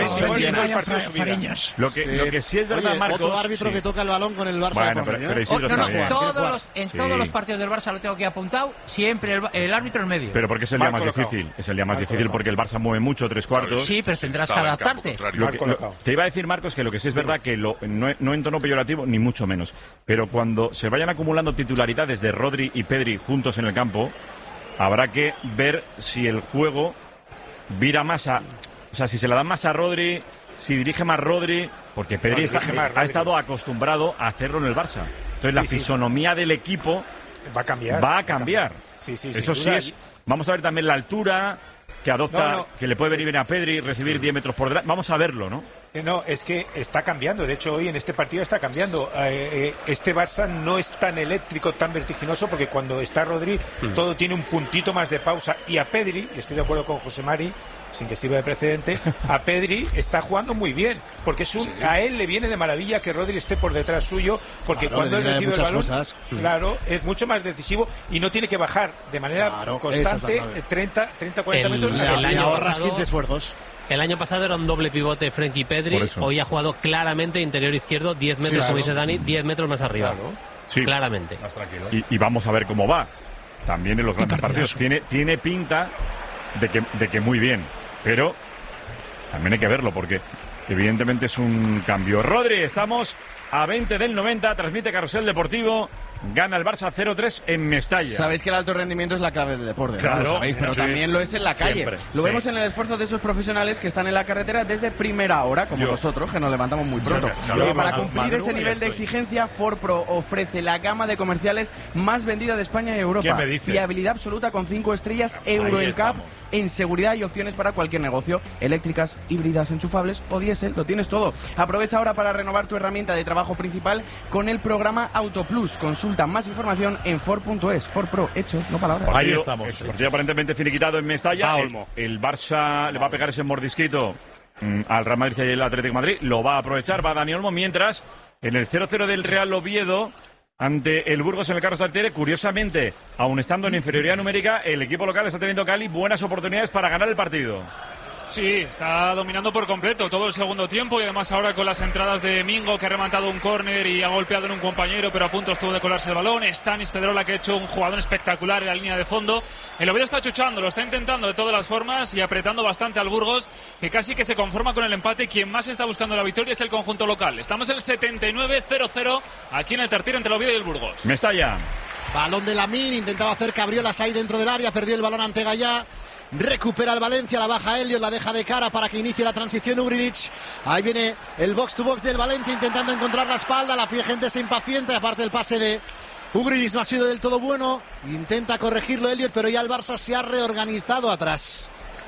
Lo que, sí. lo que sí es verdad, Oye, Marcos... otro árbitro sí. que toca el balón con el Barça. Bueno, pero, pero Isidro oh, no, no, todos los, en sí. todos los partidos del Barça lo tengo aquí apuntado, siempre el, el árbitro en medio. Pero porque es el Marco día más colocado. difícil. Es el día más Marco difícil colocado. porque el Barça mueve mucho, tres cuartos. Sí, pero tendrás que adaptarte. Lo que, lo, te iba a decir, Marcos, que lo que sí es verdad que lo, no, no en tono peyorativo, ni mucho menos. Pero cuando se vayan acumulando titularidades de Rodri y Pedri juntos en el campo, habrá que ver si el juego vira más a... O sea, si se la dan más a Rodri... Si dirige más Rodri, porque Pedri no, está, ha estado acostumbrado a hacerlo en el Barça. Entonces sí, la fisonomía sí. del equipo va a cambiar. Va a cambiar. Sí, sí, Eso sí es. Vamos a ver también la altura que adopta, no, no, que le puede venir bien a Pedri, recibir diez metros por delante. Vamos a verlo, ¿no? No, es que está cambiando. De hecho, hoy en este partido está cambiando. Eh, este Barça no es tan eléctrico, tan vertiginoso, porque cuando está Rodri, mm. todo tiene un puntito más de pausa. Y a Pedri, y estoy de acuerdo con José Mari, sin que sirva de precedente, a Pedri está jugando muy bien, porque es un, sí. a él le viene de maravilla que Rodri esté por detrás suyo, porque claro, cuando él recibe el balón, cosas. claro, es mucho más decisivo y no tiene que bajar de manera claro, constante treinta, cuarenta el, Le, el metros. Le ahorras pasado, quince esfuerzos. El año pasado era un doble pivote Frenkie Pedri, hoy ha jugado claramente interior izquierdo, diez metros, sí, claro. como dice Dani, diez metros más arriba. Claro. Sí. Claramente. Más tranquilo. Y, y vamos a ver cómo va. También en los grandes partidos. Tiene, tiene pinta de que, de que muy bien. Pero también hay que verlo porque evidentemente es un cambio. Rodri, estamos a veinte del noventa, transmite Carrusel Deportivo, gana el Barça cero tres en Mestalla. Sabéis que el alto rendimiento es la clave del deporte, claro, ¿no? Lo sabéis, pero sí. también lo es en la calle. Siempre. Lo sí. vemos en el esfuerzo de esos profesionales que están en la carretera desde primera hora, como Yo. nosotros, que nos levantamos muy pronto. Sí, claro, y para cumplir madruga, ese nivel de exigencia, Ford Pro ofrece la gama de comerciales más vendida de España y Europa. ¿Qué me dices? Fiabilidad absoluta con cinco estrellas, Euro N C A P, en seguridad y opciones para cualquier negocio, eléctricas, híbridas, enchufables o diésel, lo tienes todo. Aprovecha ahora para renovar tu herramienta de trabajo principal con el programa Autoplus. Consulta más información en Ford punto es. Ford Pro, hechos, no palabras. Ahí estamos. El partido aparentemente finiquitado en Mestalla. El, el Barça le va a pegar ese mordisquito mmm, al Real Madrid y el Atlético de Madrid. Lo va a aprovechar, va Dani Olmo. Mientras, en el cero cero del Real Oviedo, ante el Burgos en el Carlos Tartiere, curiosamente, aun estando en inferioridad numérica, el equipo local está teniendo Cali buenas oportunidades para ganar el partido. Sí, está dominando por completo todo el segundo tiempo y además ahora con las entradas de Mingo, que ha rematado un córner y ha golpeado en un compañero, pero a punto estuvo de colarse el balón. Stanis Pedrola, que ha hecho un jugador espectacular en la línea de fondo. El Oviedo está chuchando, lo está intentando de todas las formas y apretando bastante al Burgos, que casi que se conforma con el empate. Quien más está buscando la victoria es el conjunto local. Estamos en el setenta y nueve cero cero aquí en el Tartiere entre el Oviedo y el Burgos. Mestalla. Balón de Lamine, intentaba hacer cabriolas ahí dentro del área, perdió el balón ante Gallá. Recupera el Valencia, la baja Elliot, la deja de cara para que inicie la transición Ugrinic. Ahí viene el box to box del Valencia intentando encontrar la espalda, la gente se impacienta, aparte el pase de Ugrinic no ha sido del todo bueno, intenta corregirlo Elliot, pero ya el Barça se ha reorganizado atrás.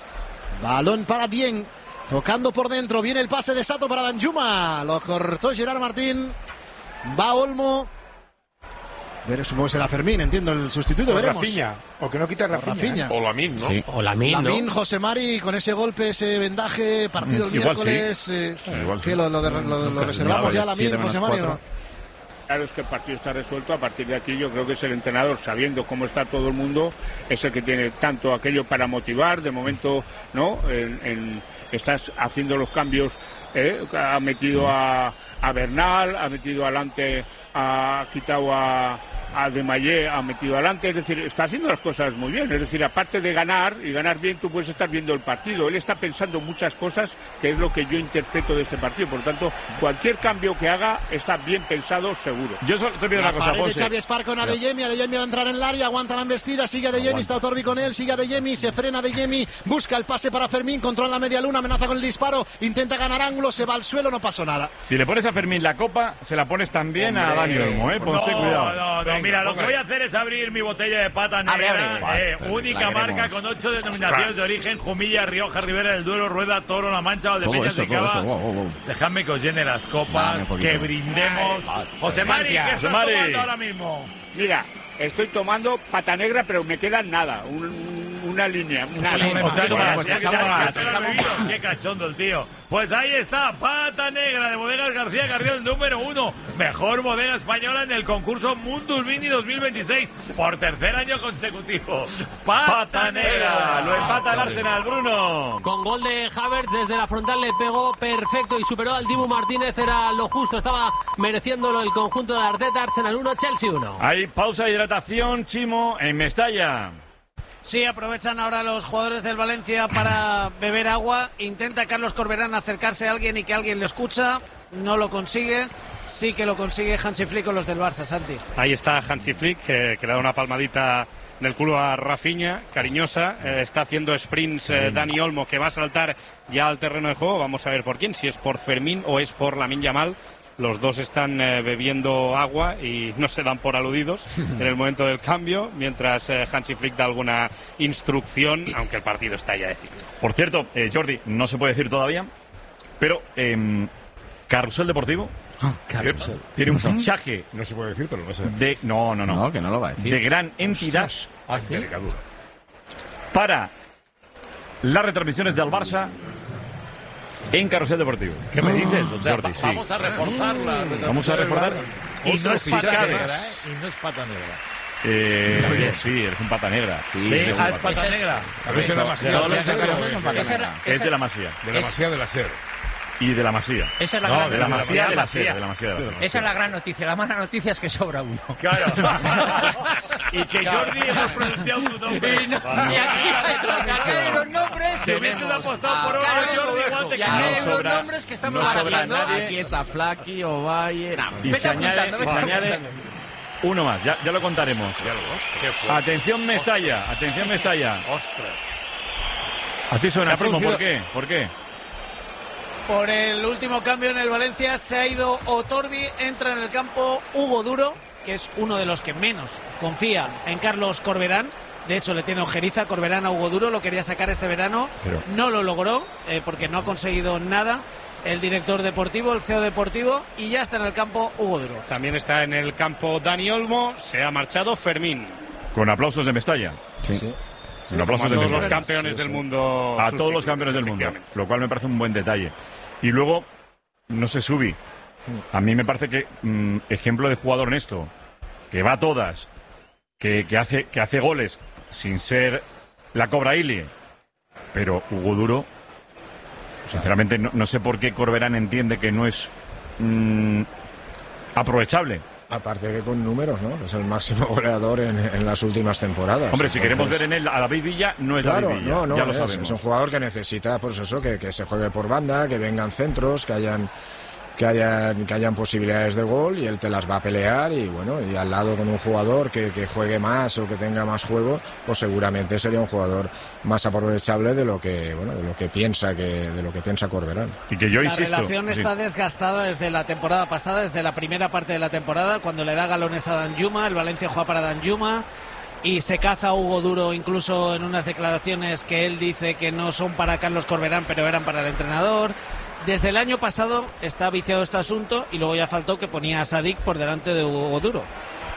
Balón para Dieng, tocando por dentro, viene el pase de Sato para Danjuma, lo cortó Gerard Martín, va Olmo. Pero supongo que será Fermín, entiendo, el sustituto, o veremos. Rafinha, o que no quita Rafinha. O Lamine, ¿no? Sí, o Lamine, Lamine, ¿no? José Mari, con ese golpe, ese vendaje, partido el Igual miércoles. sí. Eh, Igual que sí. lo, lo, de- lo- lo reservamos ya a Lamine, José Mari, ¿no? Claro, es que el partido está resuelto. A partir de aquí yo creo que es el entrenador, sabiendo cómo está todo el mundo, es el que tiene tanto aquello para motivar. De momento, ¿no? En, en- estás haciendo los cambios. ¿eh? Ha metido a, a Bernal, ha metido adelante, ha quitado a, a De Mayé, ha metido adelante. Es decir, está haciendo las cosas muy bien. Es decir, aparte de ganar y ganar bien, tú puedes estar viendo el partido. Él está pensando muchas cosas, que es lo que yo interpreto de este partido. Por lo tanto, cualquier cambio que haga está bien pensado, seguro. Yo solo te pido La una cosa, pared de José. Xavi Espar con Adeyemi, Adeyemi va a entrar en el área, aguanta la embestida, sigue Adeyemi, está Otorbi con él, sigue Adeyemi, se frena Adeyemi, busca el pase para Fermín, controla la media luna, amenaza con el disparo, intenta ganar ángulo, se va al suelo, no pasó nada. Si le pones a Fermín la copa, se la pones también a Dani Olmo, ¿eh? Ponse no, cuidado. No, no, Venga, mira, lo que ponga. voy a hacer es abrir mi botella de pata negra, Abre, abre. eh, Pata, única la marca queremos. con ocho denominaciones de origen: Jumilla, Rioja, Ribera del Duero, Rueda, Toro, La Mancha, Todo Valdepeñas eso, de todo Cava. eso, wow, wow, wow. Dejadme que os llene las Dame copas, un poquito. que brindemos. José Mari, ¿qué estás José Mari. tomando ahora mismo? Mira, estoy tomando pata negra, pero me queda nada, un- una línea. Una O línea. sea, Sí, ya- pues, ya- echamos ya- ya más, se lo ha echamos bebido. más. Qué cachondo el tío. Pues ahí está, pata negra de Bodegas García Carrión, número uno. Mejor bodega española en el concurso Mundus Vini dos mil veintiséis. Por tercer año consecutivo. Pata, Pata negra, lo empata el Arsenal, Bruno. Con gol de Havertz desde la frontal le pegó perfecto y superó al Dibu Martínez, era lo justo, estaba mereciéndolo el conjunto de Arteta. Arsenal uno, Chelsea uno. Hay pausa de hidratación, Chimo, en Mestalla. Sí, aprovechan ahora los jugadores del Valencia para beber agua. Intenta Carlos Corberán acercarse a alguien y que alguien le escucha. No lo consigue. Sí que lo consigue Hansi Flick con los del Barça, Santi. Ahí está Hansi Flick, que, que le da una palmadita en el culo a Rafinha, cariñosa. Eh, está haciendo sprints eh, Dani Olmo, que va a saltar ya al terreno de juego. Vamos a ver por quién, si es por Fermín o es por Lamine Yamal. Los dos están eh, bebiendo agua y no se dan por aludidos en el momento del cambio, mientras eh, Hansi Flick da alguna instrucción, aunque el partido está ya decidido. Por cierto, eh, Jordi, no se puede decir todavía, pero eh, Carrusel Deportivo Carrusel. tiene un fichaje No se puede decir, pero lo vas a decir. de no, no, no, No, que no lo va a decir. de gran entidad ¿Ah, sí? para las retransmisiones del Barça en Carrusel Deportivo. ¿Qué me dices? O sea, Jordi, va- sí. vamos a reforzar la Vamos a reforzar. Y no es pata fichajes. negra, ¿eh? Y no es pata negra. Eh, sí, eres un pata negra. Sí, eres un ah, es pata negra. A veces de la Masía. Todos los de Carrusel son pata negra. Es de la Masía. De la Masía de la Ser. Y de la Masía. Esa es la No, gran de la noticia. Masía de la Ser. De la Masía de la Ser. Esa es la gran noticia. La mala noticia es que sobra uno. Claro. Y que Jordi hemos pronunciado tu nombre. Y, no, y aquí, aquí hay unos nombres. Te metes apostado por oro, Jordi, igual te Y aquí No hay unos sobra- nombres que estamos no sobra barajando. nadie. Aquí está Flaky, Ovalle. No, Y Vete se añade, apuntando, vete se añade apuntando. uno más, ya, ya lo contaremos. Atención Mestalla, atención Mestalla. Ostras. Así suena, Se ha Chimo, ¿por producido- qué? ¿Por qué? Por el último cambio en el Valencia se ha ido Otorbi, entra en el campo Hugo Duro, que es uno de los que menos confía en Carlos Corberán. De hecho, le tiene ojeriza Corberán a Hugo Duro, lo quería sacar este verano, Pero- no lo logró eh, porque no ha conseguido nada el director deportivo, el C E O deportivo, y ya está en el campo Hugo Duro. También está en el campo Dani Olmo, se ha marchado Fermín. Con aplausos de Mestalla. Sí. Con aplausos A de todos los Mestalla. campeones del mundo. A todos los campeones del mundo, efectivamente. lo cual me parece un buen detalle. Y luego, no sé, Subi, a mí me parece que mm, ejemplo de jugador honesto, que va a todas, que, que hace, que hace goles sin ser la Cobra Ili, pero Hugo Duro, sinceramente no, no sé por qué Corberán entiende que no es mm, aprovechable. Aparte que con números, ¿no? Es el máximo goleador en, en las últimas temporadas. Hombre, si queremos Entonces- ver en él a David Villa, no es Claro, David Villa, no, no, ya lo es, sabemos. es un jugador que necesita, pues eso, que, que se juegue por banda, que vengan centros, que hayan, que hayan, que hayan posibilidades de gol y él te las va a pelear y bueno, y al lado con un jugador que, que juegue más o que tenga más juego, pues seguramente sería un jugador más aprovechable de lo que, bueno, de lo que piensa que, de lo que piensa Corberán. Y que yo La insisto, relación sí. está desgastada desde la temporada pasada, desde la primera parte de la temporada, cuando le da galones a Danjuma, el Valencia juega para Danjuma y se caza a Hugo Duro incluso en unas declaraciones que él dice que no son para Carlos Corberán, pero eran para el entrenador. Desde el año pasado está viciado este asunto y luego ya faltó que ponía a Sadik por delante de Hugo Duro.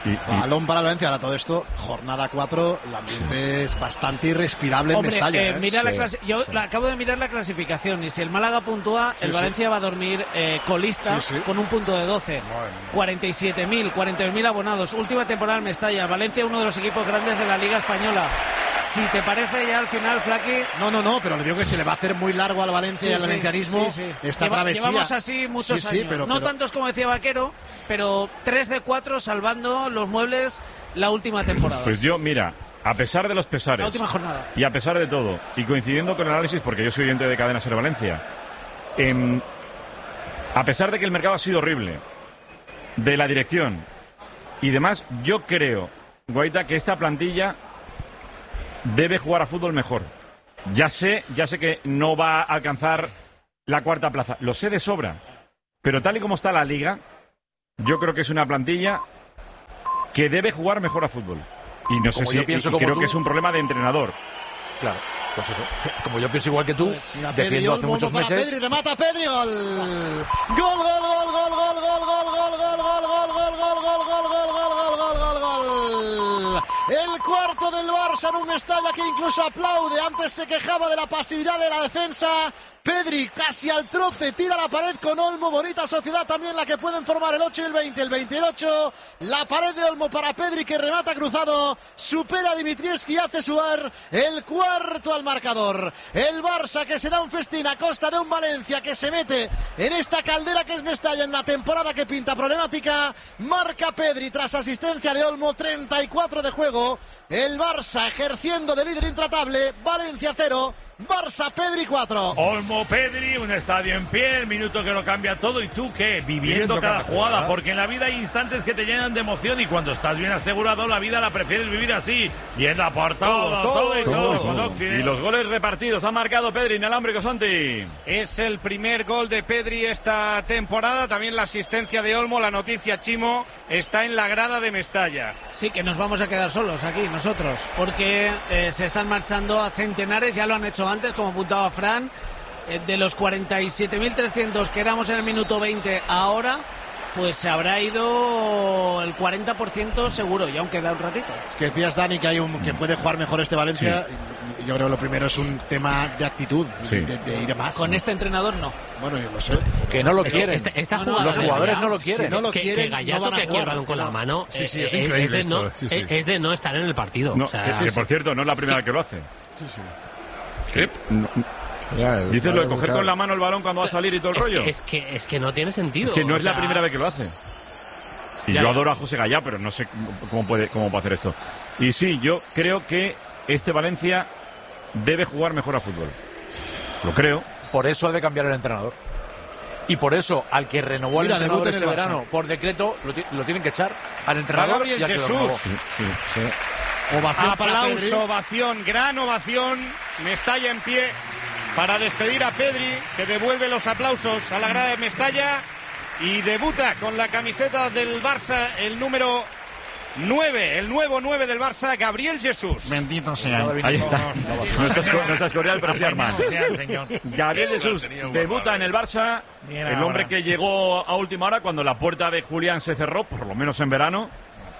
Y, Balón para el Valencia. Ahora todo esto, jornada cuatro, el ambiente es bastante irrespirable Hombre, en Mestalla. eh, ¿eh? mira la Sí, clase- yo sí. la- acabo de mirar la clasificación y si el Málaga puntúa, Sí, el sí. Valencia va a dormir eh, colista Sí, sí. con un punto de doce. cuarenta y siete mil, cuarenta y un mil abonados. Última temporada en Mestalla. Valencia, uno de los equipos grandes de la Liga Española. Si te parece ya al final, Flaky... No, no, no, pero le digo que se le va a hacer muy largo al Valencia Sí, y al sí, valencianismo sí, sí. esta Lleva- travesía. Llevamos así muchos Sí, sí, años. pero- no pero- tantos como decía Vaquero, pero tres de cuatro salvando los muebles la última temporada. Pues yo, mira, a pesar de los pesares. La última jornada. Y a pesar de todo, y coincidiendo con el análisis, porque yo soy oyente de Cadena Ser Valencia, em, a pesar de que el mercado ha sido horrible, de la dirección y demás, yo creo, Guaita, que esta plantilla debe jugar a fútbol mejor. Ya sé, ya sé que no va a alcanzar la cuarta plaza, lo sé de sobra, pero tal y como está la liga, yo creo que es una plantilla que debe jugar mejor a fútbol. Y no sé Como si yo pienso y como creo tú. que es un problema de entrenador. Claro, pues eso. Como yo pienso igual que tú, Mira, Pedri, defiendo hace Olmo, muchos para meses. Pedri, remata Pedri, gol. Gol, gol, gol, gol, gol, gol, gol, gol, gol, gol, gol, gol, gol, gol, gol, gol, gol, gol, gol, gol. El cuarto del Barça en un Mestalla que incluso aplaude. Antes se quejaba de la pasividad de la defensa. Pedri casi al troce, tira la pared con Olmo. Bonita sociedad también la que pueden formar el ocho y el veinte. El veinte y el ocho. La pared de Olmo para Pedri que remata cruzado. Supera a Dimitrievski y hace subar el cuarto al marcador. El Barça que se da un festín a costa de un Valencia que se mete en esta caldera que es Mestalla en la temporada que pinta problemática. Marca Pedri tras asistencia de Olmo. treinta y cuatro de juego. El Barça ejerciendo de líder intratable. Valencia cero. Barça Pedri cuatro. Olmo Pedri, un estadio en pie, el minuto que lo cambia todo. ¿Y tú qué? Viviendo, Viviendo cada, cada jugada, jugada. porque en la vida hay instantes que te llenan de emoción y cuando estás bien asegurado, la vida la prefieres vivir así, yendo por todo, todo, todo y todo. Y cuando Y los goles repartidos ha marcado Pedri, inalámbrico, Santi. Es el primer gol de Pedri esta temporada. También la asistencia de Olmo. La noticia, Chimo, está en la grada de Mestalla. Sí, que nos vamos a quedar solos aquí nosotros, porque eh, se están marchando a centenares, ya lo han hecho antes, como apuntaba Fran, eh, de los cuarenta y siete mil trescientos que éramos en el minuto veinte ahora, pues se habrá ido el cuarenta por ciento seguro, y aún queda un ratito. Es que decías, Dani, que hay un que puede jugar mejor este Valencia. Yo creo que lo primero es un tema de actitud, Sí. de, de ir a más. Con este entrenador no. Bueno, yo lo sé. Que no lo Es- quieren. esta- esta No, no, jugada Los de jugadores verdad, no lo quieren. Si no lo que, quieren, que Gallardo no van a que aquí el jugar. balón con la No. mano Sí, sí, eh, es eh, increíble de no, esto, sí, sí. eh, es de no estar en el partido. No, O sea, que, que, por cierto, no es la primera vez que lo hace. ¿Qué? No, Ya, el- dices lo de vale, coger claro. con la mano el balón cuando va a salir y todo el es rollo. Que, es, que, es que no tiene sentido. Es que no o es la sea, primera vez que lo hace. Y Ya, yo ya. adoro a José Gallá, pero no sé cómo puede, cómo puede hacer esto. Y sí, yo creo que este Valencia debe jugar mejor a fútbol. Lo creo. Por eso ha de cambiar el entrenador. Y por eso, al que renovó el Mira, entrenador debut en este el Barça. verano por decreto, lo, ti- lo tienen que echar al Va entrenador Gabriel y al que lo Jesús. renovó. Sí, sí, sí. Ovación para Pedri. Aplauso, ovación, gran ovación. Mestalla en pie para despedir a Pedri, que devuelve los aplausos a la grada de Mestalla y debuta con la camiseta del Barça, el número nueve, el nuevo nueve del Barça, Gabriel Jesús. Bendito sea. Ahí está. No estás, co- no estás cordial, pero sí, Armand. Sea, señor. Gabriel Jesús debuta en el Barça. Mira El hombre ahora. que llegó a última hora cuando la puerta de Julián se cerró, por lo menos en verano.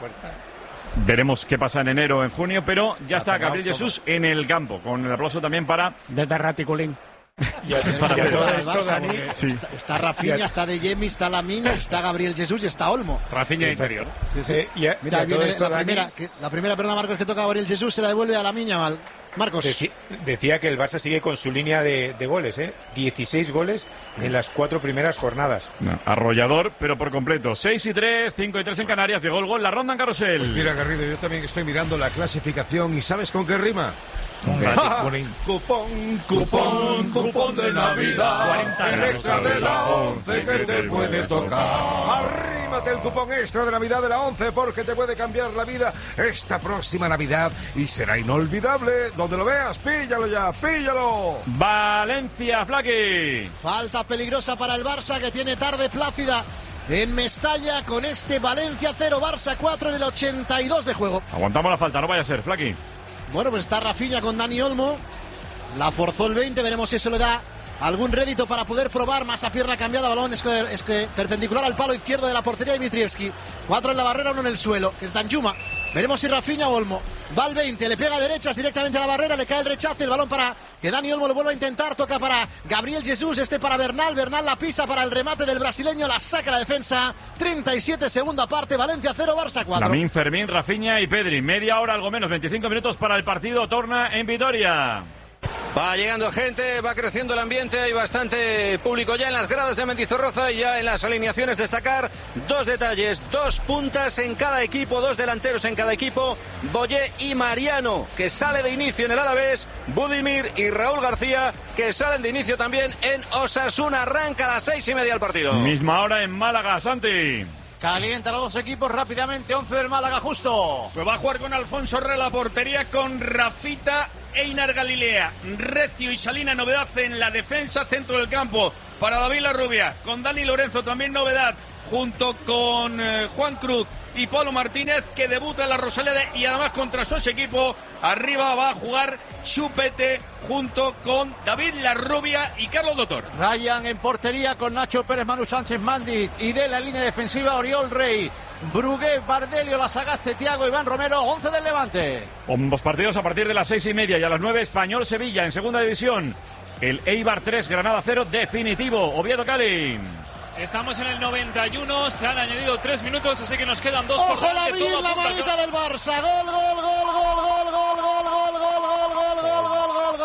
Veremos qué pasa en enero o en junio, pero ya está Gabriel Jesús en el campo, con el aplauso también para... De Terraticulín. para Para Pedro. el Barça, porque Sí. está, está Rafinha, está De Jemi, está Lamine, está Gabriel Jesús y está Olmo. Rafinha Exacto. interior. Sí, sí. Eh, y a- Mira, y a ahí todo viene esto, la Dani, primera, que, la primera perdona, Marcos, que toca Gabriel Jesús, se la devuelve a Lamine mal. Marcos. Deci- decía que el Barça sigue con su línea de, de goles, ¿eh? dieciséis goles en las cuatro primeras jornadas. No, arrollador, pero por completo. seis y tres, cinco y tres en Canarias. Llegó el gol, la ronda en Carrusel. Mira, Garrido, yo también estoy mirando la clasificación y ¿sabes con qué rima? Con Terraticulín. Cupón, cupón, cupón de Navidad, el extra de la once que te puede tocar. Arrímate el cupón extra de Navidad de la once porque te puede cambiar la vida esta próxima Navidad y será inolvidable. Donde lo veas, píllalo ya, píllalo. Valencia, Flaky. Falta peligrosa para el Barça que tiene tarde plácida en Mestalla con este Valencia cero, Barça cuatro en el ochenta y dos de juego. Aguantamos la falta, no vaya a ser, Flaky. Bueno, pues está Rafinha con Dani Olmo. La forzó el veinte, veremos si eso le da algún rédito para poder probar. Más a pierna cambiada, balón es que, es que perpendicular al palo izquierdo de la portería de Dimitrievski. Cuatro en la barrera, uno en el suelo, que es Danjuma. Veremos si Rafinha o Olmo. Va al veinte, le pega a derechas directamente a la barrera, le cae el rechace, el balón para que Dani Olmo lo vuelva a intentar, toca para Gabriel Jesús, este para Bernal, Bernal la pisa para el remate del brasileño, la saca la defensa. treinta y siete, segunda parte, Valencia cero, Barça cuatro. Lamín, Fermín, Rafinha y Pedri. Media hora, algo menos, veinticinco minutos para el partido. Torna en Vitoria. Va llegando gente, va creciendo el ambiente, hay bastante público ya en las gradas de Mendizorroza y ya en las alineaciones. Destacar dos detalles, dos puntas en cada equipo, dos delanteros en cada equipo, Boyé y Mariano, que sale de inicio en el Alavés, Budimir y Raúl García, que salen de inicio también en Osasuna. Arranca a las seis y media el partido. Misma hora en Málaga, Santi. Calientan los dos equipos rápidamente. once del Málaga, justo. Pues va a jugar con Alfonso Herrera la portería, con Rafita, Einar Galilea, Recio y Salina. Novedad en la defensa, centro del campo para David Larrubia, con Dani Lorenzo también novedad, junto con eh, Juan Cruz y Pablo Martínez, que debuta en la Rosaleda y además contra su equipo. Arriba va a jugar Chupete junto con David Larrubia y Carlos Doctor. Ryan en portería con Nacho Pérez, Manu Sánchez, Mandi, y de la línea defensiva Oriol Rey, Brugué, Bardelio, Lasagaste, Thiago, Iván Romero. Once del Levante. Ambos partidos a partir de las seis y media y a las nueve, Español-Sevilla en segunda división. El Eibar tres, Granada cero, definitivo. Oviedo, Cali. Estamos en el noventa y uno, se han añadido tres minutos, así que nos quedan dos. ¡Ojo la vida, la manita del Barça! ¡Gol, gol, gol, gol, gol, gol, gol, gol, gol, gol, gol, gol, gol,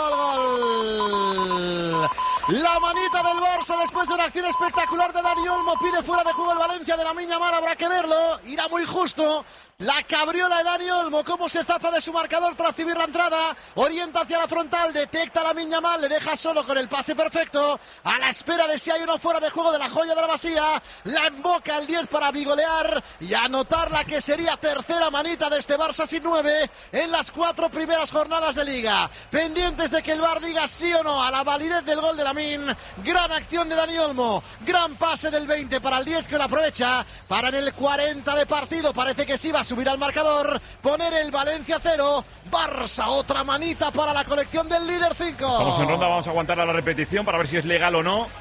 gol, gol! La manita del Barça después de una acción espectacular de Dani Olmo, pide fuera de juego el Valencia de Lamine Yamal, habrá que verlo, irá muy justo. La cabriola de Dani Olmo, cómo se zafa de su marcador tras recibir la entrada, orienta hacia la frontal, detecta a Lamine Yamal, le deja solo con el pase perfecto, a la espera de si hay uno fuera de juego de la joya de la Masía, la emboca el diez para bigolear y anotar la que sería tercera manita de este Barça sin nueve en las cuatro primeras jornadas de Liga. Pendientes de que el V A R diga sí o no a la validez del gol de Lamine. Gran acción de Dani Olmo, gran pase del veinte para el diez, que lo aprovecha para en el cuarenta de partido, parece que sí va a subir al marcador, poner el Valencia cero, Barça otra manita para la colección del líder cinco. Vamos en ronda, vamos a aguantar a la repetición para ver si es legal o no.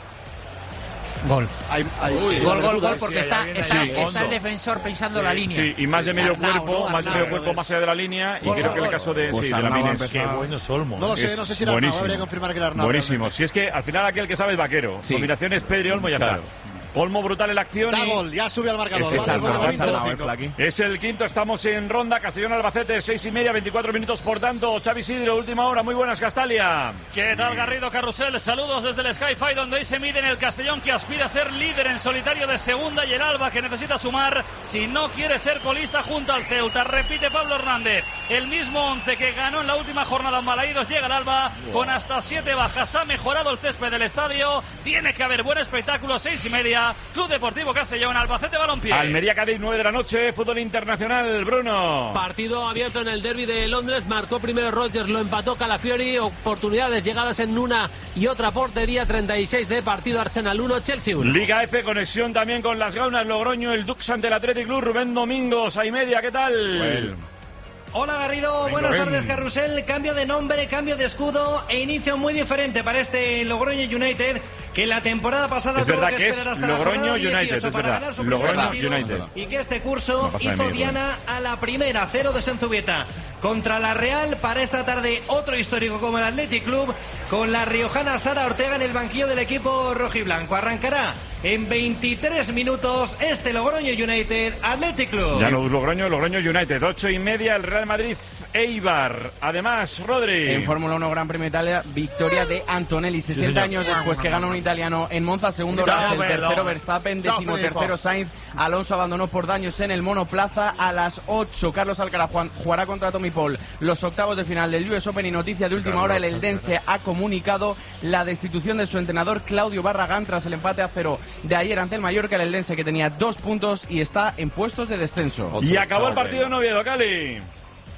Gol. Hay, hay, Uy, gol, gol, gol, porque sí, está, está, sí, está el defensor pensando sí, la línea. Sí, y más de medio cuerpo, más de medio cuerpo más allá de la línea, y creo que en el caso de, pues sí, de la Mines. Qué bueno es Olmo. No lo sé, no sé si era Arnau, habría que confirmar que era Arnau. Buenísimo, si es que al final aquel que sabe es vaquero. Sí. Combinaciones Pedri Olmo y ya claro. está. Olmo brutal en la acción. Da y... gol, ya sube al marcador. Es, vale, Arnau, gol es, Arnau, es el quinto, estamos en ronda. Castellón-Albacete, seis y media, veinticuatro minutos por tanto. Xavi Sidro, última hora, muy buenas, Castalia. ¿Qué tal, Garrido, Carrusel? Saludos desde el Sky-Fi, donde hoy se mide en el Castellón, que aspira a ser líder en solitario de segunda, y el Alba, que necesita sumar si no quiere ser colista junto al Ceuta. Repite Pablo Hernández, el mismo once que ganó en la última jornada en Balaídos. Llega el Alba wow. con hasta siete bajas. Ha mejorado el césped del estadio. Tiene que haber buen espectáculo. Seis y media, Club Deportivo Castellón, Albacete, Balompié. Almería, Cádiz, nueve de la noche, fútbol internacional, Bruno. Partido abierto en el derbi de Londres. Marcó primero Rodgers, lo empató Calafiori. Oportunidades llegadas en una y otra portería. treinta y seis de partido, Arsenal uno, Chelsea uno. Liga F, conexión también con las Gaunas, Logroño, el Dux ante el Athletic Club. Rubén Domingos, a y media, ¿qué tal? Bueno. Hola Garrido, buenas Rubén. tardes Carrusel. Cambio de nombre, cambio de escudo e inicio muy diferente para este Logroño United, que la temporada pasada es tuvo verdad que que esperar es hasta Logroño la jornada United, dieciocho es para verdad. ganar su Logroño primer partido, United. y que este curso No hizo mí, diana a la primera, cero de Senzubieta. Contra la Real, para esta tarde otro histórico como el Athletic Club, con la riojana Sara Ortega en el banquillo del equipo rojiblanco. Arrancará en veintitrés minutos este Logroño United Athletic Club. Ya no, Logroño, Logroño United, ocho y media, el Real Madrid Eibar. Además, Rodri. En Fórmula uno Gran Premio Italia, victoria de Antonelli, sesenta sí, años después que gana un italiano en Monza, segundo Russell, tercero Verstappen, décimo tercero Sainz. Alonso abandonó por daños en el monoplaza. A las ocho, Carlos Alcaraz jugará contra Tommy Paul los octavos de final del U S Open, y noticia de última hora, el eldense ha comunicado la destitución de su entrenador Claudio Barragán tras el empate a cero de ayer ante el Mallorca. El eldense, que tenía dos puntos y está en puestos de descenso. Y acabó el partido en Oviedo, Cali.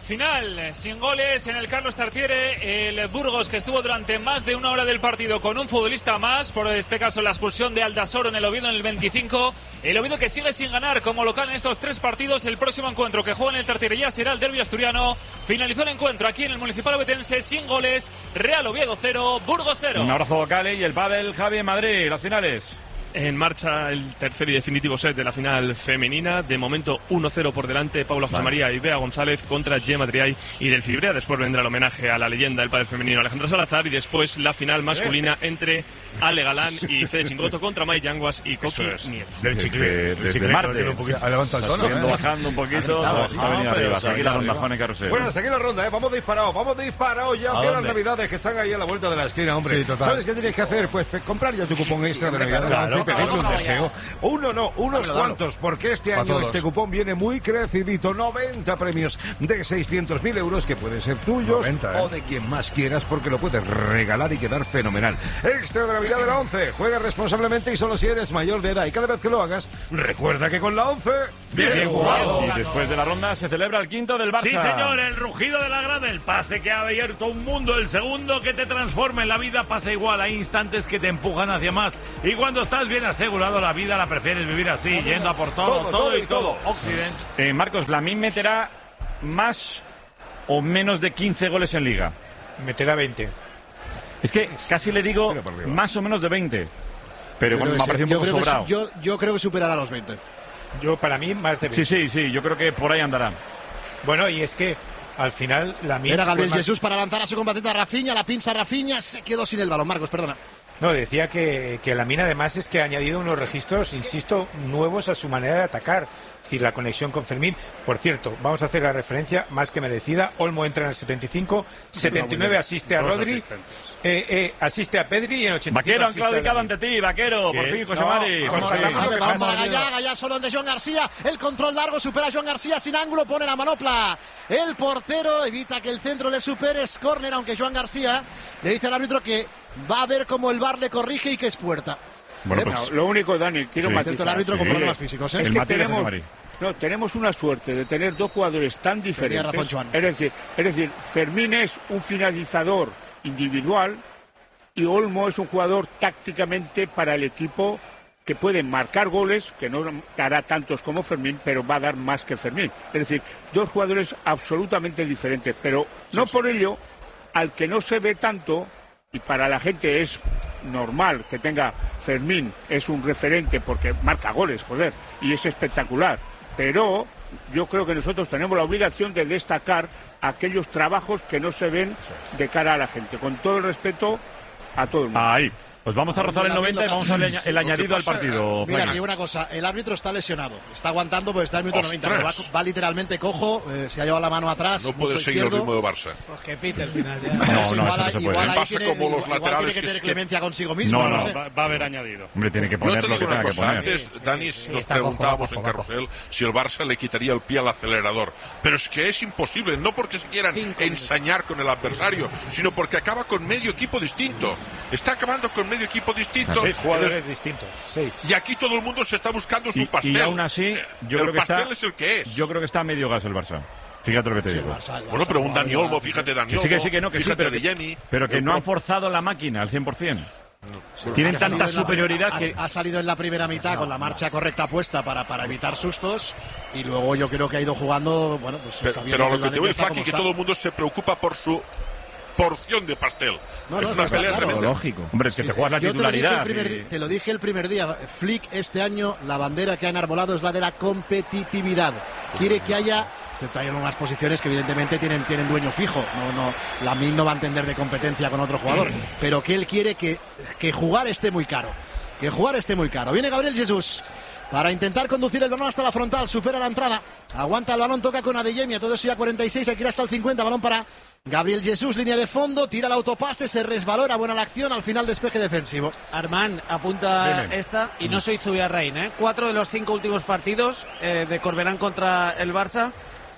Final, sin goles en el Carlos Tartiere, el Burgos que estuvo durante más de una hora del partido con un futbolista más, por este caso la expulsión de Aldasoro en el Oviedo en el veinticinco, el Oviedo que sigue sin ganar como local en estos tres partidos. El próximo encuentro que juega en el Tartiere ya será el derbi asturiano. Finalizó el encuentro aquí en el Municipal Ovetense sin goles, Real Oviedo cero, Burgos cero. Un abrazo, Cali, y el pádel Javi en Madrid, las finales. En marcha el tercer y definitivo set de la final femenina. De momento uno cero por delante Paula José Vale. María y Bea González contra Gemma Triay y Delphi Brea. Después vendrá el homenaje a la leyenda del pádel femenino Alejandra Salazar y después la final masculina entre Ale Galán y Fede Chingoto contra Mai Yanguas y Coqui Nieto. Del chicle, desde martes. Ha levantado el tono, Subiendo, ¿eh? bajando un poquito, se ha- se ha venido arriba. Seguir la ronda, Juan y Carrusel. Bueno, seguir la ronda, ¿eh? Vamos disparados, vamos disparados ya ¿A hacia las dónde? navidades que están ahí a la vuelta de la esquina, hombre. Sí, total. ¿Sabes qué tienes que hacer? Pues pe- comprar ya tu cupón extra de hombre, Navidad de la claro, once y pedirle claro. un deseo. Uno no, unos Dámelo, cuantos, porque este Pa' año todos. este cupón viene muy crecidito. noventa premios de seiscientos mil euros que pueden ser tuyos noventa, ¿eh? o de quien más quieras, porque lo puedes regalar y quedar fenomenal. Extra de Navidad de la once. Juega responsablemente y solo si eres mayor de edad. Y cada vez que lo hagas, recuerda que con la once, bien jugado. Y después de la ronda se celebra el quinto del Barça. Sí, señor, el rugido de la grada, el pase que ha abierto un mundo, el segundo que te transforma en la vida pasa igual. Hay instantes que te empujan hacia más. Y cuando estás bien asegurado, la vida la prefieres vivir así, yendo a por todo, todo, todo y y todo. todo. Occidente. Eh, Marcos, Lamine meterá más o menos de quince goles en Liga. Meterá veinte. Es que casi le digo más o menos de veinte. Pero Yo bueno, creo me ha que parecido un sí. poco yo creo que sobrado. sí. yo, yo creo que superará los veinte. Yo, para mí, más de veinte. Sí, sí, sí, yo creo que por ahí andará. Bueno, y es que al final Lamine Era Gabriel fue más- Jesús para lanzar a su combatiente a Rafinha, la pinza Rafinha, se quedó sin el balón. Marcos, perdona. No, decía que, que Lamine además es que ha añadido unos registros, insisto, nuevos a su manera de atacar. Es decir, la conexión con Fermín. Por cierto, vamos a hacer la referencia más que merecida. Olmo entra en el setenta y cinco, setenta y nueve asiste a Dos Rodri, asistentes. eh, eh, asiste a Pedri y en ochenta y cinco Vaquero, han asiste a claudicado Lamine. ante ti, Vaquero. Por ¿Qué? fin, José No, Mari. vamos José. a ver, Vamos, vamos para Gallá, Gallá solo de Joan García, el control largo, supera a Joan García sin ángulo, pone la manopla, el portero evita que el centro le supere, es córner, aunque Joan García le dice al árbitro que va a ver cómo el V A R le corrige y que es puerta. Bueno, No, pues, lo único, Dani, quiero Sí. matizar. Intento el árbitro con Sí. problemas físicos, ¿eh? Es El que matiz de José tenemos, Mari. no, tenemos una suerte de tener dos jugadores tan diferentes. razón, Joan. Es decir, es decir, Fermín es un finalizador individual y Olmo es un jugador tácticamente para el equipo que puede marcar goles, que no dará tantos como Fermín, pero va a dar más que Fermín. Es decir, dos jugadores absolutamente diferentes, pero no por ello, al que no se ve tanto, y para la gente es normal que tenga Fermín, es un referente porque marca goles, joder, y es espectacular, pero yo creo que nosotros tenemos la obligación de destacar aquellos trabajos que no se ven de cara a la gente, con todo el respeto a todo el mundo. Ahí. Pues vamos a rozar el noventa y vamos a darle el añadido al partido. Mira, Frank. aquí una cosa, el árbitro está lesionado, está aguantando porque está en el minuto ¡Ostras! noventa, pero va, va literalmente cojo, eh, se ha llevado la mano atrás. No puede muslo seguir el izquierdo. ritmo de Barça. Pues que pite al final ya. No, no, igual eso no ahí- se igual puede. ahí Pasa tiene- como los igual laterales tiene que que tener es que- clemencia consigo mismo. No, no no. sé. Va, va a haber añadido. Hombre, tiene que Yo poner te lo digo que una tenga que cosa, poner. antes, Dani, nos está cojo, preguntábamos cojo, en cojo. Carrusel si el Barça le quitaría el pie al acelerador. Pero es que es imposible, no porque se quieran ensañar con el adversario, sino porque acaba con medio equipo distinto. Está acabando con medio equipo distinto. Seis En jugadores el- distintos. Seis. Y aquí todo el mundo se está buscando su Y, pastel. y aún así, yo el creo que pastel está. es el que es. Yo creo que está a medio gas el Barça. Fíjate lo que te digo. Bueno, pero un Dani Olmo, fíjate Dani Que Olmo, sí, que sí, que no, que sí, fíjate pero, de Jenny. pero que el no han pro- forzado la máquina al cien por cien. Tienen Ha salido tanta en la- superioridad ha- que. ha salido en la primera mitad con la marcha correcta puesta para, para evitar sustos y luego yo creo que ha ido jugando, bueno, pues Pero, sabiendo pero a que lo que el te voy, Valencia está Faki, como que está. todo el mundo se preocupa por su porción de pastel. No, es no, una está pelea claro. tremenda. Hombre, es que Sí, te juegas la yo te lo dije el titularidad. primer y- di- Te lo dije el primer día. Flick este año la bandera que ha enarbolado es la de la competitividad. Quiere que haya, excepto hay unas posiciones que evidentemente tienen, tienen dueño fijo. No, no, Lamine no va a entender de competencia con otro jugador, pero que él quiere que, que jugar esté muy caro. Que jugar esté muy caro. Viene Gabriel Jesús para intentar conducir el balón hasta la frontal, supera la entrada, aguanta el balón, toca con Adeyemi, todo eso ya cuarenta y seis, aquí hasta el cincuenta, balón para Gabriel Jesús, línea de fondo, tira el autopase, se resbalora, buena la acción, al final despeje defensivo. Armán apunta Dime. esta y no soy Zubiarrain, ¿eh? Cuatro de los cinco últimos partidos eh, de Corberán contra el Barça,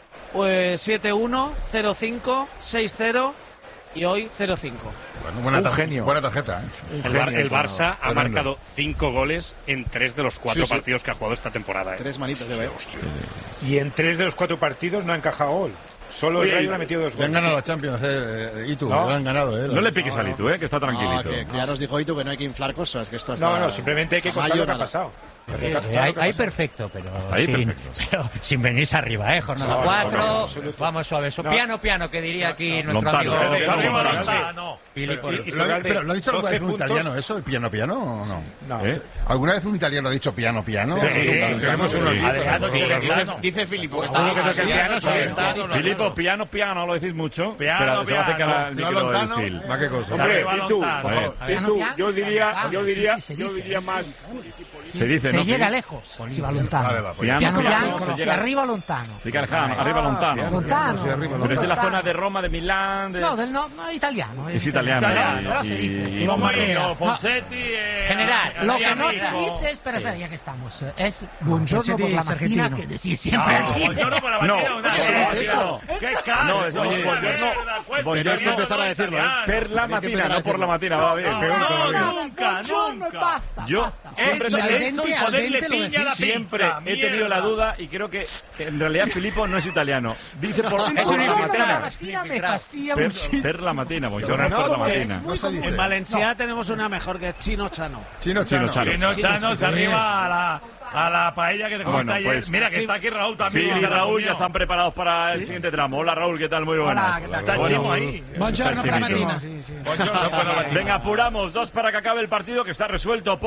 pues siete uno, cero cinco, seis cero y hoy cero cinco. Bueno, buena, Un tarjeta, genio. buena tarjeta. ¿eh? El, Bar- el Barça ha Tremendo. marcado cinco goles en tres de los cuatro Sí, sí. partidos que ha jugado esta temporada. ¿eh? Tres manitos de ver. Y en tres de los cuatro partidos no ha encajado gol. Solo el Rayo le ha metido dos Le han goles. ganado la Champions, eh, Itu, No. le han ganado, eh. No le piques a Itu, eh, que está tranquilito. No, que, que ya nos dijo Itu que no hay que inflar cosas, que esto está... No, no, simplemente hay que contar Mayo lo que ha nada. pasado. Eh, ahí, ahí perfecto, pero Hasta ahí sin, perfecto. pero sin venirse arriba, ¿eh? Jornada No, no, cuatro, no, no, absoluto. vamos suave. So, No. Piano, piano, que diría aquí nuestro Lontano, amigo. eh, Arriba Lontano. Lontano. Filippo. Pero- y- y Lo ha- Torralde, pero lo ha dicho alguna vez doce un puntos. italiano eso, el piano piano o no? No. ¿Eh? ¿Alguna vez un italiano ha dicho piano piano? Sí, sí, sí, tenemos unos sí. Alejandro Sí, Celentano. Dice Filippo que Uno que está... toque el piano, Celentano, no. Filipo, piano, piano, lo decís mucho. Piano, Espera, se va a acercar piano. al Se va micro del Lontano. Phil. ¿Va qué cosa? Hombre, Arriba y tú, Lontano. y tú, yo diría, yo diría, yo diría más. Se dice, Se ¿no? llega Phil? lejos, si va Lontano. Vale, va, pues Piano, Piano piano, bianco, se si llega- arriba Lontano. Sí, que Alejandro, arriba Lontano. Lontano. sí, arriba, Pero es de la Lontano. zona de Roma, de Milán, de... No, del no, no, italiano. Es italiano. Pero y- se dice. y- Iván Marino, No. Ponsetti. eh, General, lo que no se Amico. dice, espera, espera, ya que estamos, es buongiorno Ponsetti por la es mañana, argentino. que decís siempre No, aquí. buongiorno por la No, mañana, una eso mierda. es eso. ¡Qué caro! No, es Oye, buongiorno. mierda, cuesta, Tenías que italiano, empezar a decirlo, ¿eh? italiano. Per la que mattina, empezar a no por la decirlo. mattina, va bien. No, peor no, todavía. nunca, Buongiorno y nunca. basta, Yo basta. siempre, Eso me- es al esto y dente, al ponerle dente lo piña a la decís. siempre pizza, he tenido mierda. la duda y creo que en realidad Filippo no es italiano. Dice por, Es por un la buongiorno por la mattina. mañana, me fastidia Per, muchísimo. per la mattina, buongiorno No, por la no, es mattina. muy común. En Valencia tenemos una mejor que es Chino Chano. Chino Chino Chano. Chano. Chino Chano se arriba a la, a la paella que te comiste Bueno, ayer. pues- Mira que está aquí Raúl Sí, también. y se la Raúl comió. ya están preparados para el siguiente tramo. Hola Raúl, ¿qué tal? Muy buenas. Hola, ¿qué tal? Está Bueno, Chimo ahí. Buongiorno per la Chimito. mattina. Buongiorno por la mañana. Venga, apuramos. Dos para que acabe el partido que está resuelto.